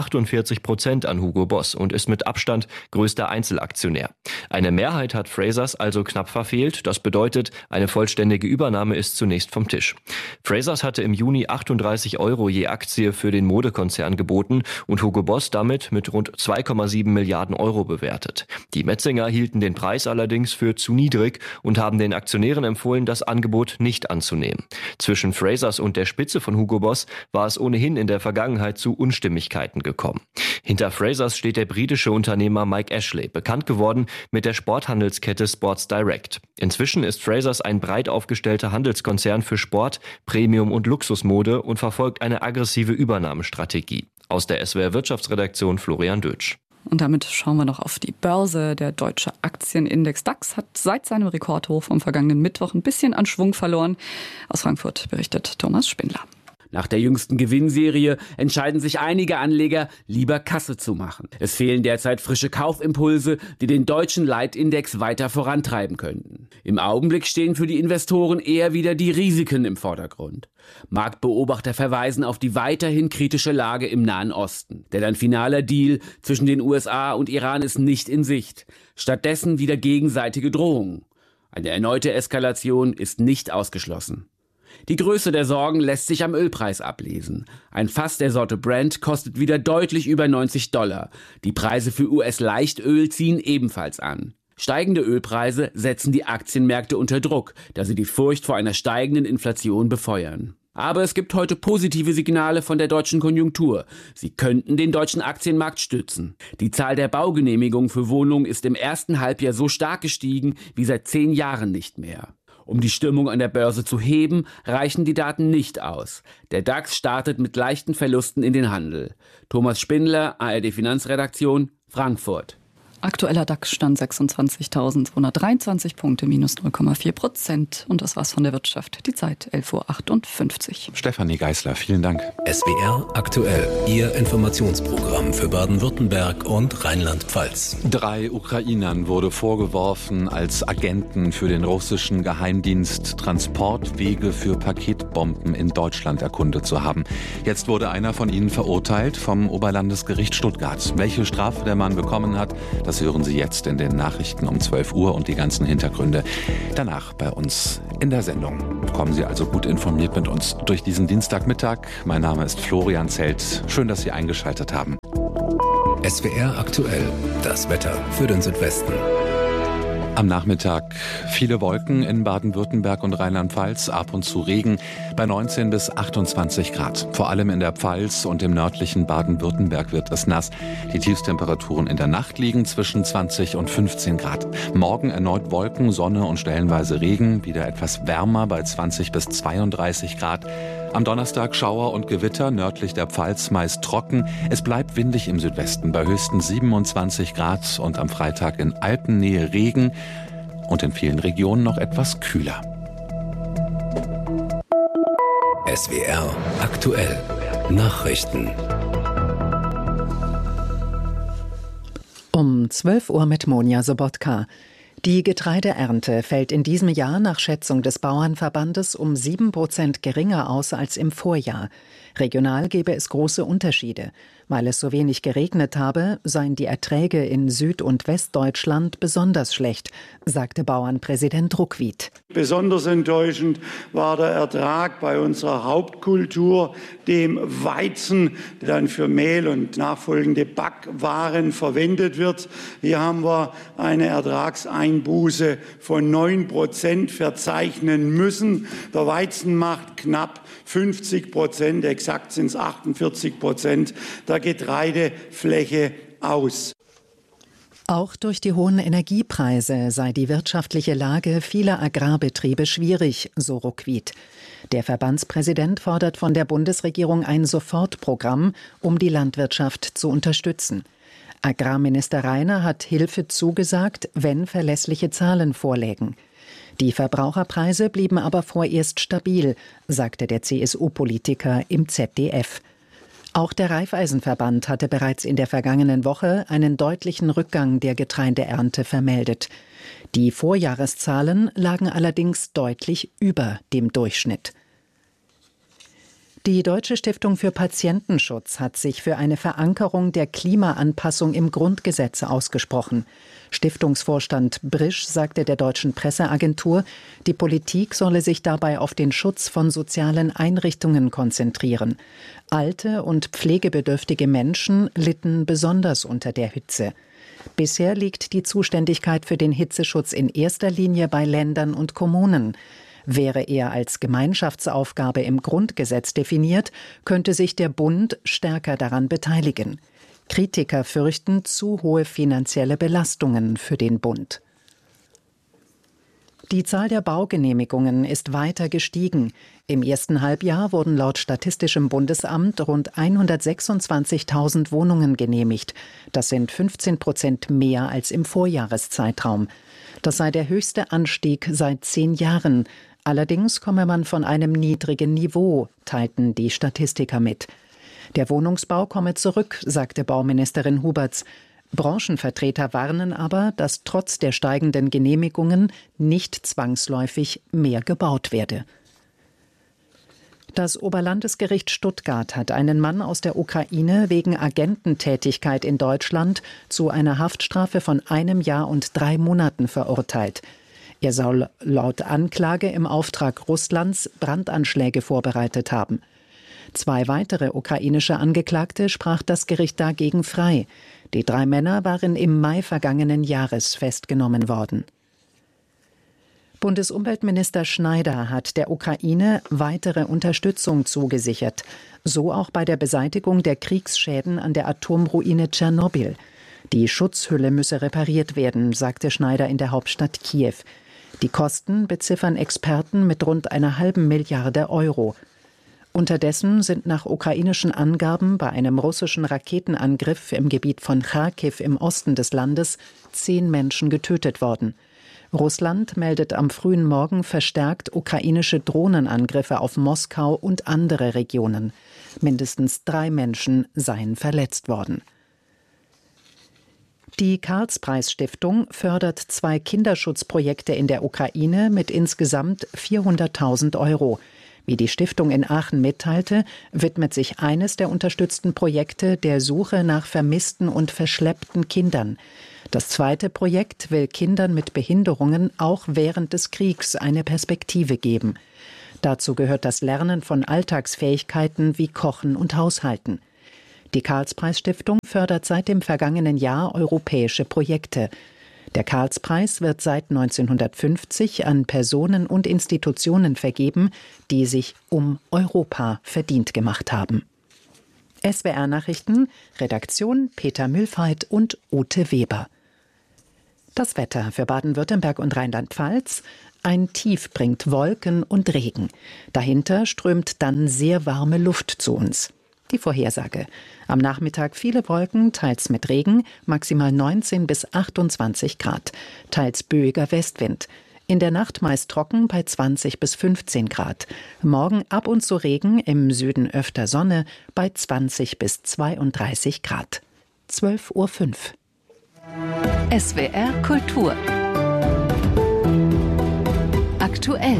48% an Hugo Boss und ist mit Abstand größter Einzelaktionär. Eine Mehrheit hat Frasers also knapp verfehlt. Das bedeutet, eine vollständige Übernahme ist zunächst vom Tisch. Frasers hatte im Juni 38 € je Aktie für den Modekonzern geboten und Hugo Boss damit mit rund 2,7 Milliarden € bewertet. Die Metzinger hielten den Preis allerdings für zu niedrig und haben den Aktionären empfohlen, das Angebot nicht anzunehmen. Zwischen Frasers und der Spitze von Hugo Boss war es ohnehin in der Vergangenheit zu Unstimmigkeiten gekommen. Hinter Frasers steht der britische Unternehmer Mike Ashley, bekannt geworden mit der Sporthandelskette Sports Direct. Inzwischen ist Frasers ein breit aufgestellter Handelskonzern für Sport, Premium- und Luxusmode und verfolgt eine aggressive Übernahmestrategie. Aus der SWR Wirtschaftsredaktion Florian Dötsch. Und damit schauen wir noch auf die Börse. Der deutsche Aktienindex DAX hat seit seinem Rekordhoch vom vergangenen Mittwoch ein bisschen an Schwung verloren. Aus Frankfurt berichtet Thomas Spindler. Nach der jüngsten Gewinnserie entscheiden sich einige Anleger, lieber Kasse zu machen. Es fehlen derzeit frische Kaufimpulse, die den deutschen Leitindex weiter vorantreiben könnten. Im Augenblick stehen für die Investoren eher wieder die Risiken im Vordergrund. Marktbeobachter verweisen auf die weiterhin kritische Lage im Nahen Osten. Denn ein finaler Deal zwischen den USA und Iran ist nicht in Sicht. Stattdessen wieder gegenseitige Drohungen. Eine erneute Eskalation ist nicht ausgeschlossen. Die Größe der Sorgen lässt sich am Ölpreis ablesen. Ein Fass der Sorte Brent kostet wieder deutlich über $90. Die Preise für US-Leichtöl ziehen ebenfalls an. Steigende Ölpreise setzen die Aktienmärkte unter Druck, da sie die Furcht vor einer steigenden Inflation befeuern. Aber es gibt heute positive Signale von der deutschen Konjunktur. Sie könnten den deutschen Aktienmarkt stützen. Die Zahl der Baugenehmigungen für Wohnungen ist im ersten Halbjahr so stark gestiegen wie seit 10 Jahren nicht mehr. Um die Stimmung an der Börse zu heben, reichen die Daten nicht aus. Der DAX startet mit leichten Verlusten in den Handel. Thomas Spindler, ARD Finanzredaktion, Frankfurt. Aktueller DAX-Stand 26.223 Punkte, minus 0,4%. Und das war's von der Wirtschaft. Die Zeit 11.58 Uhr. Stefanie Geißler, vielen Dank. SWR aktuell, Ihr Informationsprogramm für Baden-Württemberg und Rheinland-Pfalz. 3 Ukrainern wurde vorgeworfen, als Agenten für den russischen Geheimdienst Transportwege für Paketbomben in Deutschland erkundet zu haben. Jetzt wurde einer von ihnen verurteilt vom Oberlandesgericht Stuttgart. Welche Strafe der Mann bekommen hat, das hören Sie jetzt in den Nachrichten um 12 Uhr und die ganzen Hintergründe danach bei uns in der Sendung. Kommen Sie also gut informiert mit uns durch diesen Dienstagmittag. Mein Name ist Florian Zelt. Schön, dass Sie eingeschaltet haben. SWR aktuell, das Wetter für den Südwesten. Am Nachmittag viele Wolken in Baden-Württemberg und Rheinland-Pfalz, ab und zu Regen bei 19 bis 28 Grad. Vor allem in der Pfalz und im nördlichen Baden-Württemberg wird es nass. Die Tiefstemperaturen in der Nacht liegen zwischen 20 und 15 Grad. Morgen erneut Wolken, Sonne und stellenweise Regen, wieder etwas wärmer bei 20 bis 32 Grad. Am Donnerstag Schauer und Gewitter, nördlich der Pfalz meist trocken. Es bleibt windig im Südwesten bei höchstens 27 Grad und am Freitag in Alpennähe Regen und in vielen Regionen noch etwas kühler. SWR aktuell, Nachrichten. Um 12 Uhr mit Monja Sobotka. Die Getreideernte fällt in diesem Jahr nach Schätzung des Bauernverbandes um 7% geringer aus als im Vorjahr. Regional gebe es große Unterschiede. Weil es so wenig geregnet habe, seien die Erträge in Süd- und Westdeutschland besonders schlecht, sagte Bauernpräsident Ruckwied. Besonders enttäuschend war der Ertrag bei unserer Hauptkultur, dem Weizen, der dann für Mehl und nachfolgende Backwaren verwendet wird. Hier haben wir eine Ertragseinbuße von 9% verzeichnen müssen. Der Weizen macht knapp 50%, exakt sind es 48% der Getreidefläche aus. Auch durch die hohen Energiepreise sei die wirtschaftliche Lage vieler Agrarbetriebe schwierig, so Ruckwied. Der Verbandspräsident fordert von der Bundesregierung ein Sofortprogramm, um die Landwirtschaft zu unterstützen. Agrarminister Rainer hat Hilfe zugesagt, wenn verlässliche Zahlen vorlägen. Die Verbraucherpreise blieben aber vorerst stabil, sagte der CSU-Politiker im ZDF. Auch der Raiffeisenverband hatte bereits in der vergangenen Woche einen deutlichen Rückgang der Getreideernte vermeldet. Die Vorjahreszahlen lagen allerdings deutlich über dem Durchschnitt. Die Deutsche Stiftung für Patientenschutz hat sich für eine Verankerung der Klimaanpassung im Grundgesetz ausgesprochen. Stiftungsvorstand Brisch sagte der deutschen Presseagentur, die Politik solle sich dabei auf den Schutz von sozialen Einrichtungen konzentrieren. Alte und pflegebedürftige Menschen litten besonders unter der Hitze. Bisher liegt die Zuständigkeit für den Hitzeschutz in erster Linie bei Ländern und Kommunen. Wäre er als Gemeinschaftsaufgabe im Grundgesetz definiert, könnte sich der Bund stärker daran beteiligen. Kritiker fürchten zu hohe finanzielle Belastungen für den Bund. Die Zahl der Baugenehmigungen ist weiter gestiegen. Im ersten Halbjahr wurden laut Statistischem Bundesamt rund 126.000 Wohnungen genehmigt. Das sind 15% mehr als im Vorjahreszeitraum. Das sei der höchste Anstieg seit 10 Jahren. Allerdings komme man von einem niedrigen Niveau, teilten die Statistiker mit. Der Wohnungsbau komme zurück, sagte Bauministerin Huberts. Branchenvertreter warnen aber, dass trotz der steigenden Genehmigungen nicht zwangsläufig mehr gebaut werde. Das Oberlandesgericht Stuttgart hat einen Mann aus der Ukraine wegen Agententätigkeit in Deutschland zu einer Haftstrafe von 1 Jahr und 3 Monaten verurteilt. Er soll laut Anklage im Auftrag Russlands Brandanschläge vorbereitet haben. 2 weitere ukrainische Angeklagte sprach das Gericht dagegen frei. Die 3 Männer waren im Mai vergangenen Jahres festgenommen worden. Bundesumweltminister Schneider hat der Ukraine weitere Unterstützung zugesichert. So auch bei der Beseitigung der Kriegsschäden an der Atomruine Tschernobyl. Die Schutzhülle müsse repariert werden, sagte Schneider in der Hauptstadt Kiew. Die Kosten beziffern Experten mit rund 1,5 Milliarde Euro. Unterdessen sind nach ukrainischen Angaben bei einem russischen Raketenangriff im Gebiet von Charkiw im Osten des Landes 10 Menschen getötet worden. Russland meldet am frühen Morgen verstärkt ukrainische Drohnenangriffe auf Moskau und andere Regionen. Mindestens 3 Menschen seien verletzt worden. Die Karlspreis-Stiftung fördert 2 Kinderschutzprojekte in der Ukraine mit insgesamt 400.000 Euro. Wie die Stiftung in Aachen mitteilte, widmet sich eines der unterstützten Projekte der Suche nach vermissten und verschleppten Kindern. Das zweite Projekt will Kindern mit Behinderungen auch während des Kriegs eine Perspektive geben. Dazu gehört das Lernen von Alltagsfähigkeiten wie Kochen und Haushalten. Die Karlspreis-Stiftung fördert seit dem vergangenen Jahr europäische Projekte. Der Karlspreis wird seit 1950 an Personen und Institutionen vergeben, die sich um Europa verdient gemacht haben. SWR-Nachrichten, Redaktion Peter Mühlfeit und Ute Weber. Das Wetter für Baden-Württemberg und Rheinland-Pfalz. Ein Tief bringt Wolken und Regen. Dahinter strömt dann sehr warme Luft zu uns. Die Vorhersage. Am Nachmittag viele Wolken, teils mit Regen, maximal 19 bis 28 Grad. Teils böiger Westwind. In der Nacht meist trocken bei 20 bis 15 Grad. Morgen ab und zu Regen, im Süden öfter Sonne bei 20 bis 32 Grad. 12:05 Uhr. SWR Kultur. Aktuell.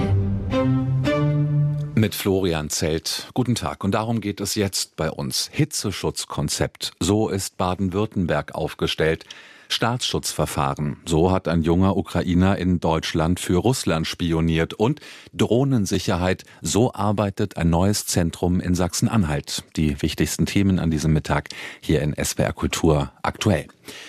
Mit Florian Zelt. Guten Tag. Und darum geht es jetzt bei uns. Hitzeschutzkonzept. So ist Baden-Württemberg aufgestellt. Staatsschutzverfahren. So hat ein junger Ukrainer in Deutschland für Russland spioniert. Und Drohnensicherheit. So arbeitet ein neues Zentrum in Sachsen-Anhalt. Die wichtigsten Themen an diesem Mittag hier in SWR Kultur aktuell.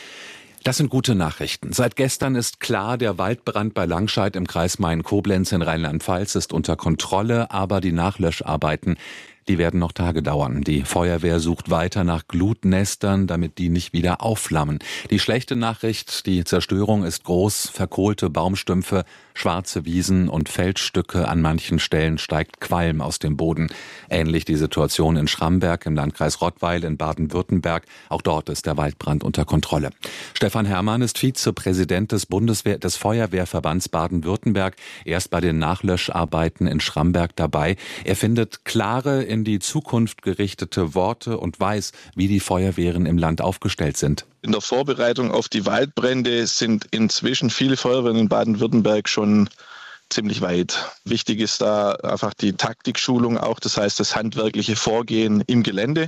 Das sind gute Nachrichten. Seit gestern ist klar, der Waldbrand bei Langscheid im Kreis Main-Koblenz in Rheinland-Pfalz ist unter Kontrolle, aber die Nachlöscharbeiten, die werden noch Tage dauern. Die Feuerwehr sucht weiter nach Glutnestern, damit die nicht wieder aufflammen. Die schlechte Nachricht, die Zerstörung ist groß, verkohlte Baumstümpfe, schwarze Wiesen und Feldstücke. An manchen Stellen steigt Qualm aus dem Boden. Ähnlich die Situation in Schramberg im Landkreis Rottweil in Baden-Württemberg. Auch dort ist der Waldbrand unter Kontrolle. Stefan Herrmann ist Vizepräsident des Feuerwehrverbands Baden-Württemberg. Er ist bei den Nachlöscharbeiten in Schramberg dabei. Er findet klare, in die Zukunft gerichtete Worte und weiß, wie die Feuerwehren im Land aufgestellt sind. In der Vorbereitung auf die Waldbrände sind inzwischen viele Feuerwehren in Baden-Württemberg schon ziemlich weit. Wichtig ist da einfach die Taktikschulung auch, das heißt das handwerkliche Vorgehen im Gelände.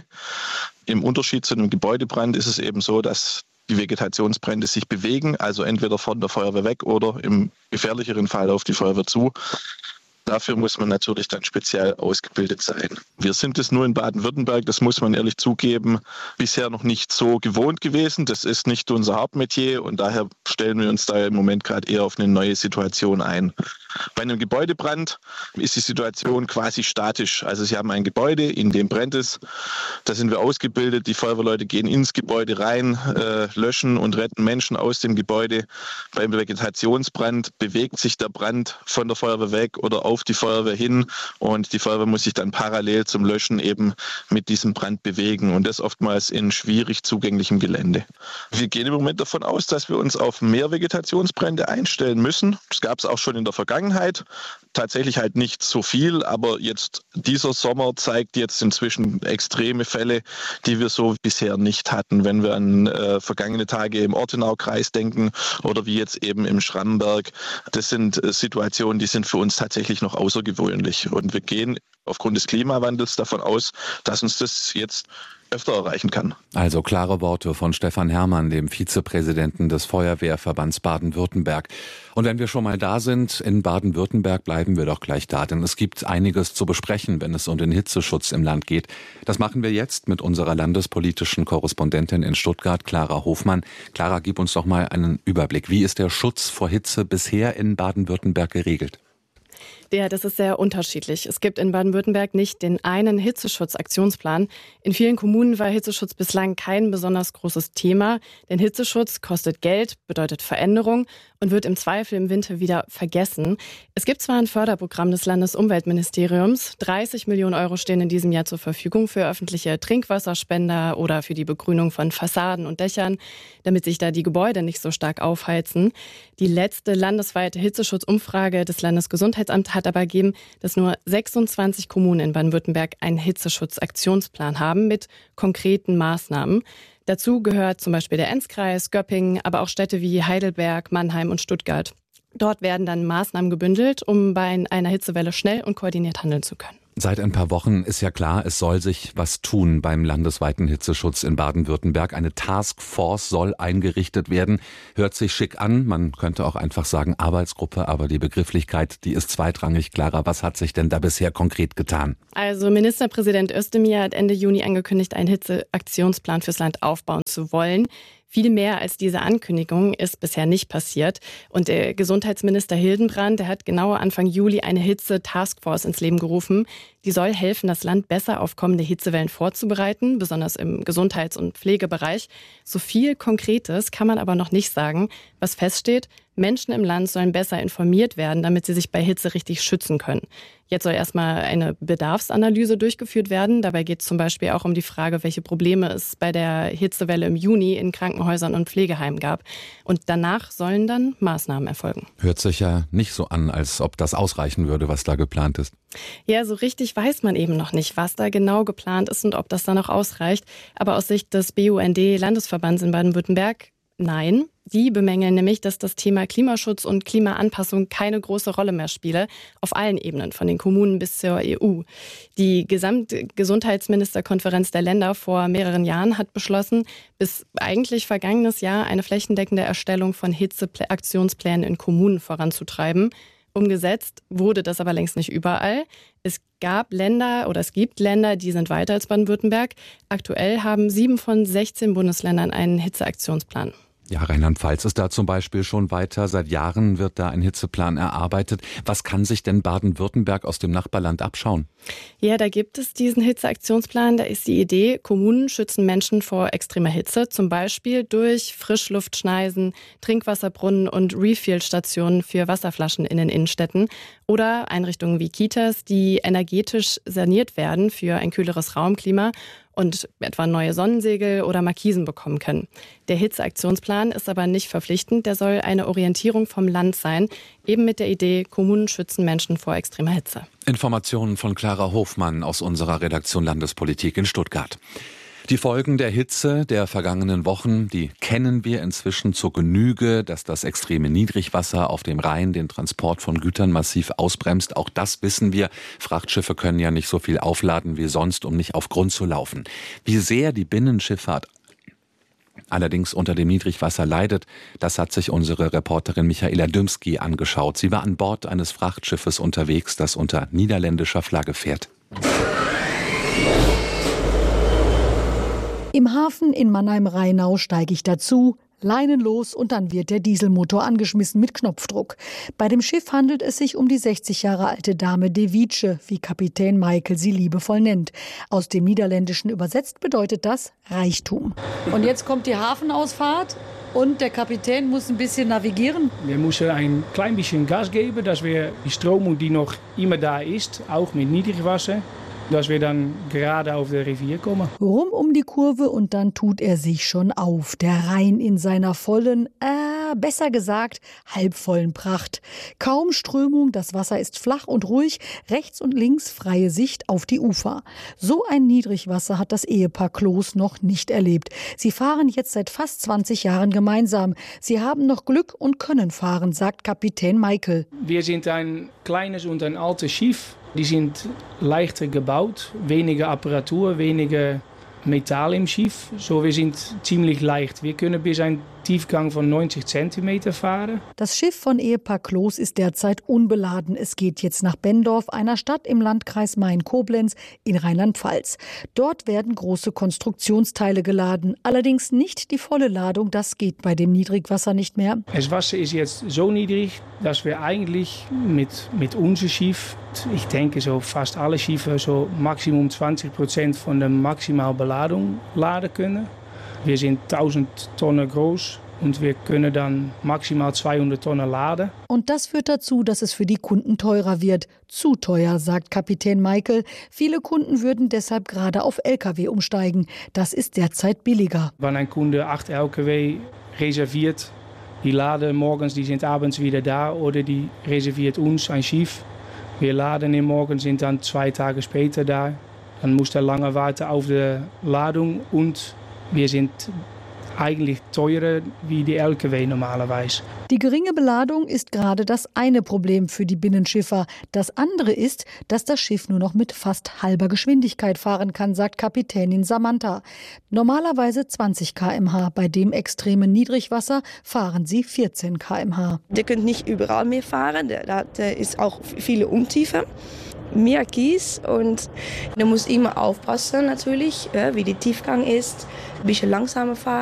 Im Unterschied zu einem Gebäudebrand ist es eben so, dass die Vegetationsbrände sich bewegen, also entweder von der Feuerwehr weg oder im gefährlicheren Fall auf die Feuerwehr zu. Dafür muss man natürlich dann speziell ausgebildet sein. Wir sind es nur in Baden-Württemberg, das muss man ehrlich zugeben, bisher noch nicht so gewohnt gewesen. Das ist nicht unser Hauptmetier und daher stellen wir uns da im Moment gerade eher auf eine neue Situation ein. Bei einem Gebäudebrand ist die Situation quasi statisch. Also Sie haben ein Gebäude, in dem brennt es. Da sind wir ausgebildet. Die Feuerwehrleute gehen ins Gebäude rein, löschen und retten Menschen aus dem Gebäude. Beim Vegetationsbrand bewegt sich der Brand von der Feuerwehr weg oder auf die Feuerwehr hin und die Feuerwehr muss sich dann parallel zum Löschen eben mit diesem Brand bewegen und das oftmals in schwierig zugänglichem Gelände. Wir gehen im Moment davon aus, dass wir uns auf mehr Vegetationsbrände einstellen müssen. Das gab es auch schon in der Vergangenheit. Tatsächlich halt nicht so viel, aber jetzt dieser Sommer zeigt jetzt inzwischen extreme Fälle, die wir so bisher nicht hatten. Wenn wir an vergangene Tage im Ortenaukreis denken oder wie jetzt eben im Schramberg. Das sind Situationen, die sind für uns tatsächlich noch außergewöhnlich. Und wir gehen aufgrund des Klimawandels davon aus, dass uns das jetzt öfter erreichen kann. Also klare Worte von Stefan Herrmann, dem Vizepräsidenten des Feuerwehrverbands Baden-Württemberg. Und wenn wir schon mal da sind, in Baden-Württemberg, bleiben wir doch gleich da, denn es gibt einiges zu besprechen, wenn es um den Hitzeschutz im Land geht. Das machen wir jetzt mit unserer landespolitischen Korrespondentin in Stuttgart, Clara Hofmann. Clara, gib uns doch mal einen Überblick. Wie ist der Schutz vor Hitze bisher in Baden-Württemberg geregelt? Ja, das ist sehr unterschiedlich. Es gibt in Baden-Württemberg nicht den einen Hitzeschutzaktionsplan. In vielen Kommunen war Hitzeschutz bislang kein besonders großes Thema, denn Hitzeschutz kostet Geld, bedeutet Veränderung und wird im Zweifel im Winter wieder vergessen. Es gibt zwar ein Förderprogramm des Landesumweltministeriums, 30 Millionen Euro stehen in diesem Jahr zur Verfügung für öffentliche Trinkwasserspender oder für die Begrünung von Fassaden und Dächern, damit sich da die Gebäude nicht so stark aufheizen. Die letzte landesweite Hitzeschutzumfrage des Landesgesundheitsamts hat aber ergeben, dass nur 26 Kommunen in Baden-Württemberg einen Hitzeschutzaktionsplan haben mit konkreten Maßnahmen. Dazu gehört zum Beispiel der Enzkreis, Göppingen, aber auch Städte wie Heidelberg, Mannheim und Stuttgart. Dort werden dann Maßnahmen gebündelt, um bei einer Hitzewelle schnell und koordiniert handeln zu können. Seit ein paar Wochen ist ja klar, es soll sich was tun beim landesweiten Hitzeschutz in Baden-Württemberg. Eine Taskforce soll eingerichtet werden. Hört sich schick an, man könnte auch einfach sagen Arbeitsgruppe, aber die Begrifflichkeit, die ist zweitrangig. Clara, was hat sich denn da bisher konkret getan? Also Ministerpräsident Özdemir hat Ende Juni angekündigt, einen Hitzeaktionsplan fürs Land aufbauen zu wollen. Viel mehr als diese Ankündigung ist bisher nicht passiert. Und der Gesundheitsminister Hildenbrand, der hat genau Anfang Juli eine Hitze-Taskforce ins Leben gerufen. Die soll helfen, das Land besser auf kommende Hitzewellen vorzubereiten, besonders im Gesundheits- und Pflegebereich. So viel Konkretes kann man aber noch nicht sagen. Was feststeht, Menschen im Land sollen besser informiert werden, damit sie sich bei Hitze richtig schützen können. Jetzt soll erstmal eine Bedarfsanalyse durchgeführt werden. Dabei geht es zum Beispiel auch um die Frage, welche Probleme es bei der Hitzewelle im Juni in Krankenhäusern und Pflegeheimen gab. Und danach sollen dann Maßnahmen erfolgen. Hört sich ja nicht so an, als ob das ausreichen würde, was da geplant ist. Ja, so richtig weiß man eben noch nicht, was da genau geplant ist und ob das dann auch ausreicht. Aber aus Sicht des BUND-Landesverbands in Baden-Württemberg, nein. Die bemängeln nämlich, dass das Thema Klimaschutz und Klimaanpassung keine große Rolle mehr spiele, auf allen Ebenen, von den Kommunen bis zur EU. Die Gesamtgesundheitsministerkonferenz der Länder vor mehreren Jahren hat beschlossen, bis eigentlich vergangenes Jahr eine flächendeckende Erstellung von Hitzeaktionsplänen in Kommunen voranzutreiben. Umgesetzt wurde das aber längst nicht überall. Es gibt Länder, die sind weiter als Baden-Württemberg. Aktuell haben 7 von 16 Bundesländern einen Hitzeaktionsplan. Ja, Rheinland-Pfalz ist da zum Beispiel schon weiter. Seit Jahren wird da ein Hitzeplan erarbeitet. Was kann sich denn Baden-Württemberg aus dem Nachbarland abschauen? Ja, da gibt es diesen Hitzeaktionsplan. Da ist die Idee, Kommunen schützen Menschen vor extremer Hitze, zum Beispiel durch Frischluftschneisen, Trinkwasserbrunnen und Refill-Stationen für Wasserflaschen in den Innenstädten oder Einrichtungen wie Kitas, die energetisch saniert werden für ein kühleres Raumklima und etwa neue Sonnensegel oder Markisen bekommen können. Der Hitzeaktionsplan ist aber nicht verpflichtend, der soll eine Orientierung vom Land sein, eben mit der Idee, Kommunen schützen Menschen vor extremer Hitze. Informationen von Clara Hofmann aus unserer Redaktion Landespolitik in Stuttgart. Die Folgen der Hitze der vergangenen Wochen, die kennen wir inzwischen zur Genüge, dass das extreme Niedrigwasser auf dem Rhein den Transport von Gütern massiv ausbremst. Auch das wissen wir. Frachtschiffe können ja nicht so viel aufladen wie sonst, um nicht auf Grund zu laufen. Wie sehr die Binnenschifffahrt allerdings unter dem Niedrigwasser leidet, das hat sich unsere Reporterin Michaela Dymski angeschaut. Sie war an Bord eines Frachtschiffes unterwegs, das unter niederländischer Flagge fährt. Im Hafen in Mannheim-Rheinau steige ich dazu, Leinen los und dann wird der Dieselmotor angeschmissen mit Knopfdruck. Bei dem Schiff handelt es sich um die 60 Jahre alte Dame de Wietsche, wie Kapitän Michael sie liebevoll nennt. Aus dem Niederländischen übersetzt bedeutet das Reichtum. Und jetzt kommt die Hafenausfahrt und der Kapitän muss ein bisschen navigieren. Wir müssen ein klein bisschen Gas geben, dass wir die Strömung, die noch immer da ist, auch mit Niedrigwasser, dass wir dann gerade auf der Rivier kommen. Rum um die Kurve und dann tut er sich schon auf. Der Rhein in seiner vollen, besser gesagt, halbvollen Pracht. Kaum Strömung, das Wasser ist flach und ruhig, rechts und links freie Sicht auf die Ufer. So ein Niedrigwasser hat das Ehepaar Kloß noch nicht erlebt. Sie fahren jetzt seit fast 20 Jahren gemeinsam. Sie haben noch Glück und können fahren, sagt Kapitän Michael. Wir sind ein kleines und ein altes Schiff. Die sind leichter gebaut, weniger Apparatur, weniger Metall im Schiff. So, wir sind ziemlich leicht. Wir können bis einen Tiefgang von 90 cm fahren. Das Schiff von Ehepaar Kloß ist derzeit unbeladen. Es geht jetzt nach Benndorf, einer Stadt im Landkreis Main-Koblenz in Rheinland-Pfalz. Dort werden große Konstruktionsteile geladen. Allerdings nicht die volle Ladung, das geht bei dem Niedrigwasser nicht mehr. Das Wasser ist jetzt so niedrig, dass wir eigentlich mit unserem Schiff, ich denke so fast alle Schiffe, so maximum 20% von der maximalen Beladung laden können. Wir sind 1000 Tonnen groß und wir können dann maximal 200 Tonnen laden. Und das führt dazu, dass es für die Kunden teurer wird. Zu teuer, sagt Kapitän Michael. Viele Kunden würden deshalb gerade auf Lkw umsteigen. Das ist derzeit billiger. Wenn ein Kunde 8 Lkw reserviert, die laden morgens, die sind abends wieder da, oder die reserviert uns ein Schiff. Wir laden ihn morgen, sind dann 2 Tage später da. Dann muss er lange warten auf die Ladung und wir sind eigentlich teurer wie die Lkw normalerweise. Die geringe Beladung ist gerade das eine Problem für die Binnenschiffer. Das andere ist, dass das Schiff nur noch mit fast halber Geschwindigkeit fahren kann, sagt Kapitänin Samantha. Normalerweise 20 km/h. Bei dem extremen Niedrigwasser fahren sie 14 km/h. Der könnt nicht überall mehr fahren. Da ist auch viele Untiefe. Mehr Kies und man muss immer aufpassen natürlich, wie der Tiefgang ist, ein bisschen langsamer fahren.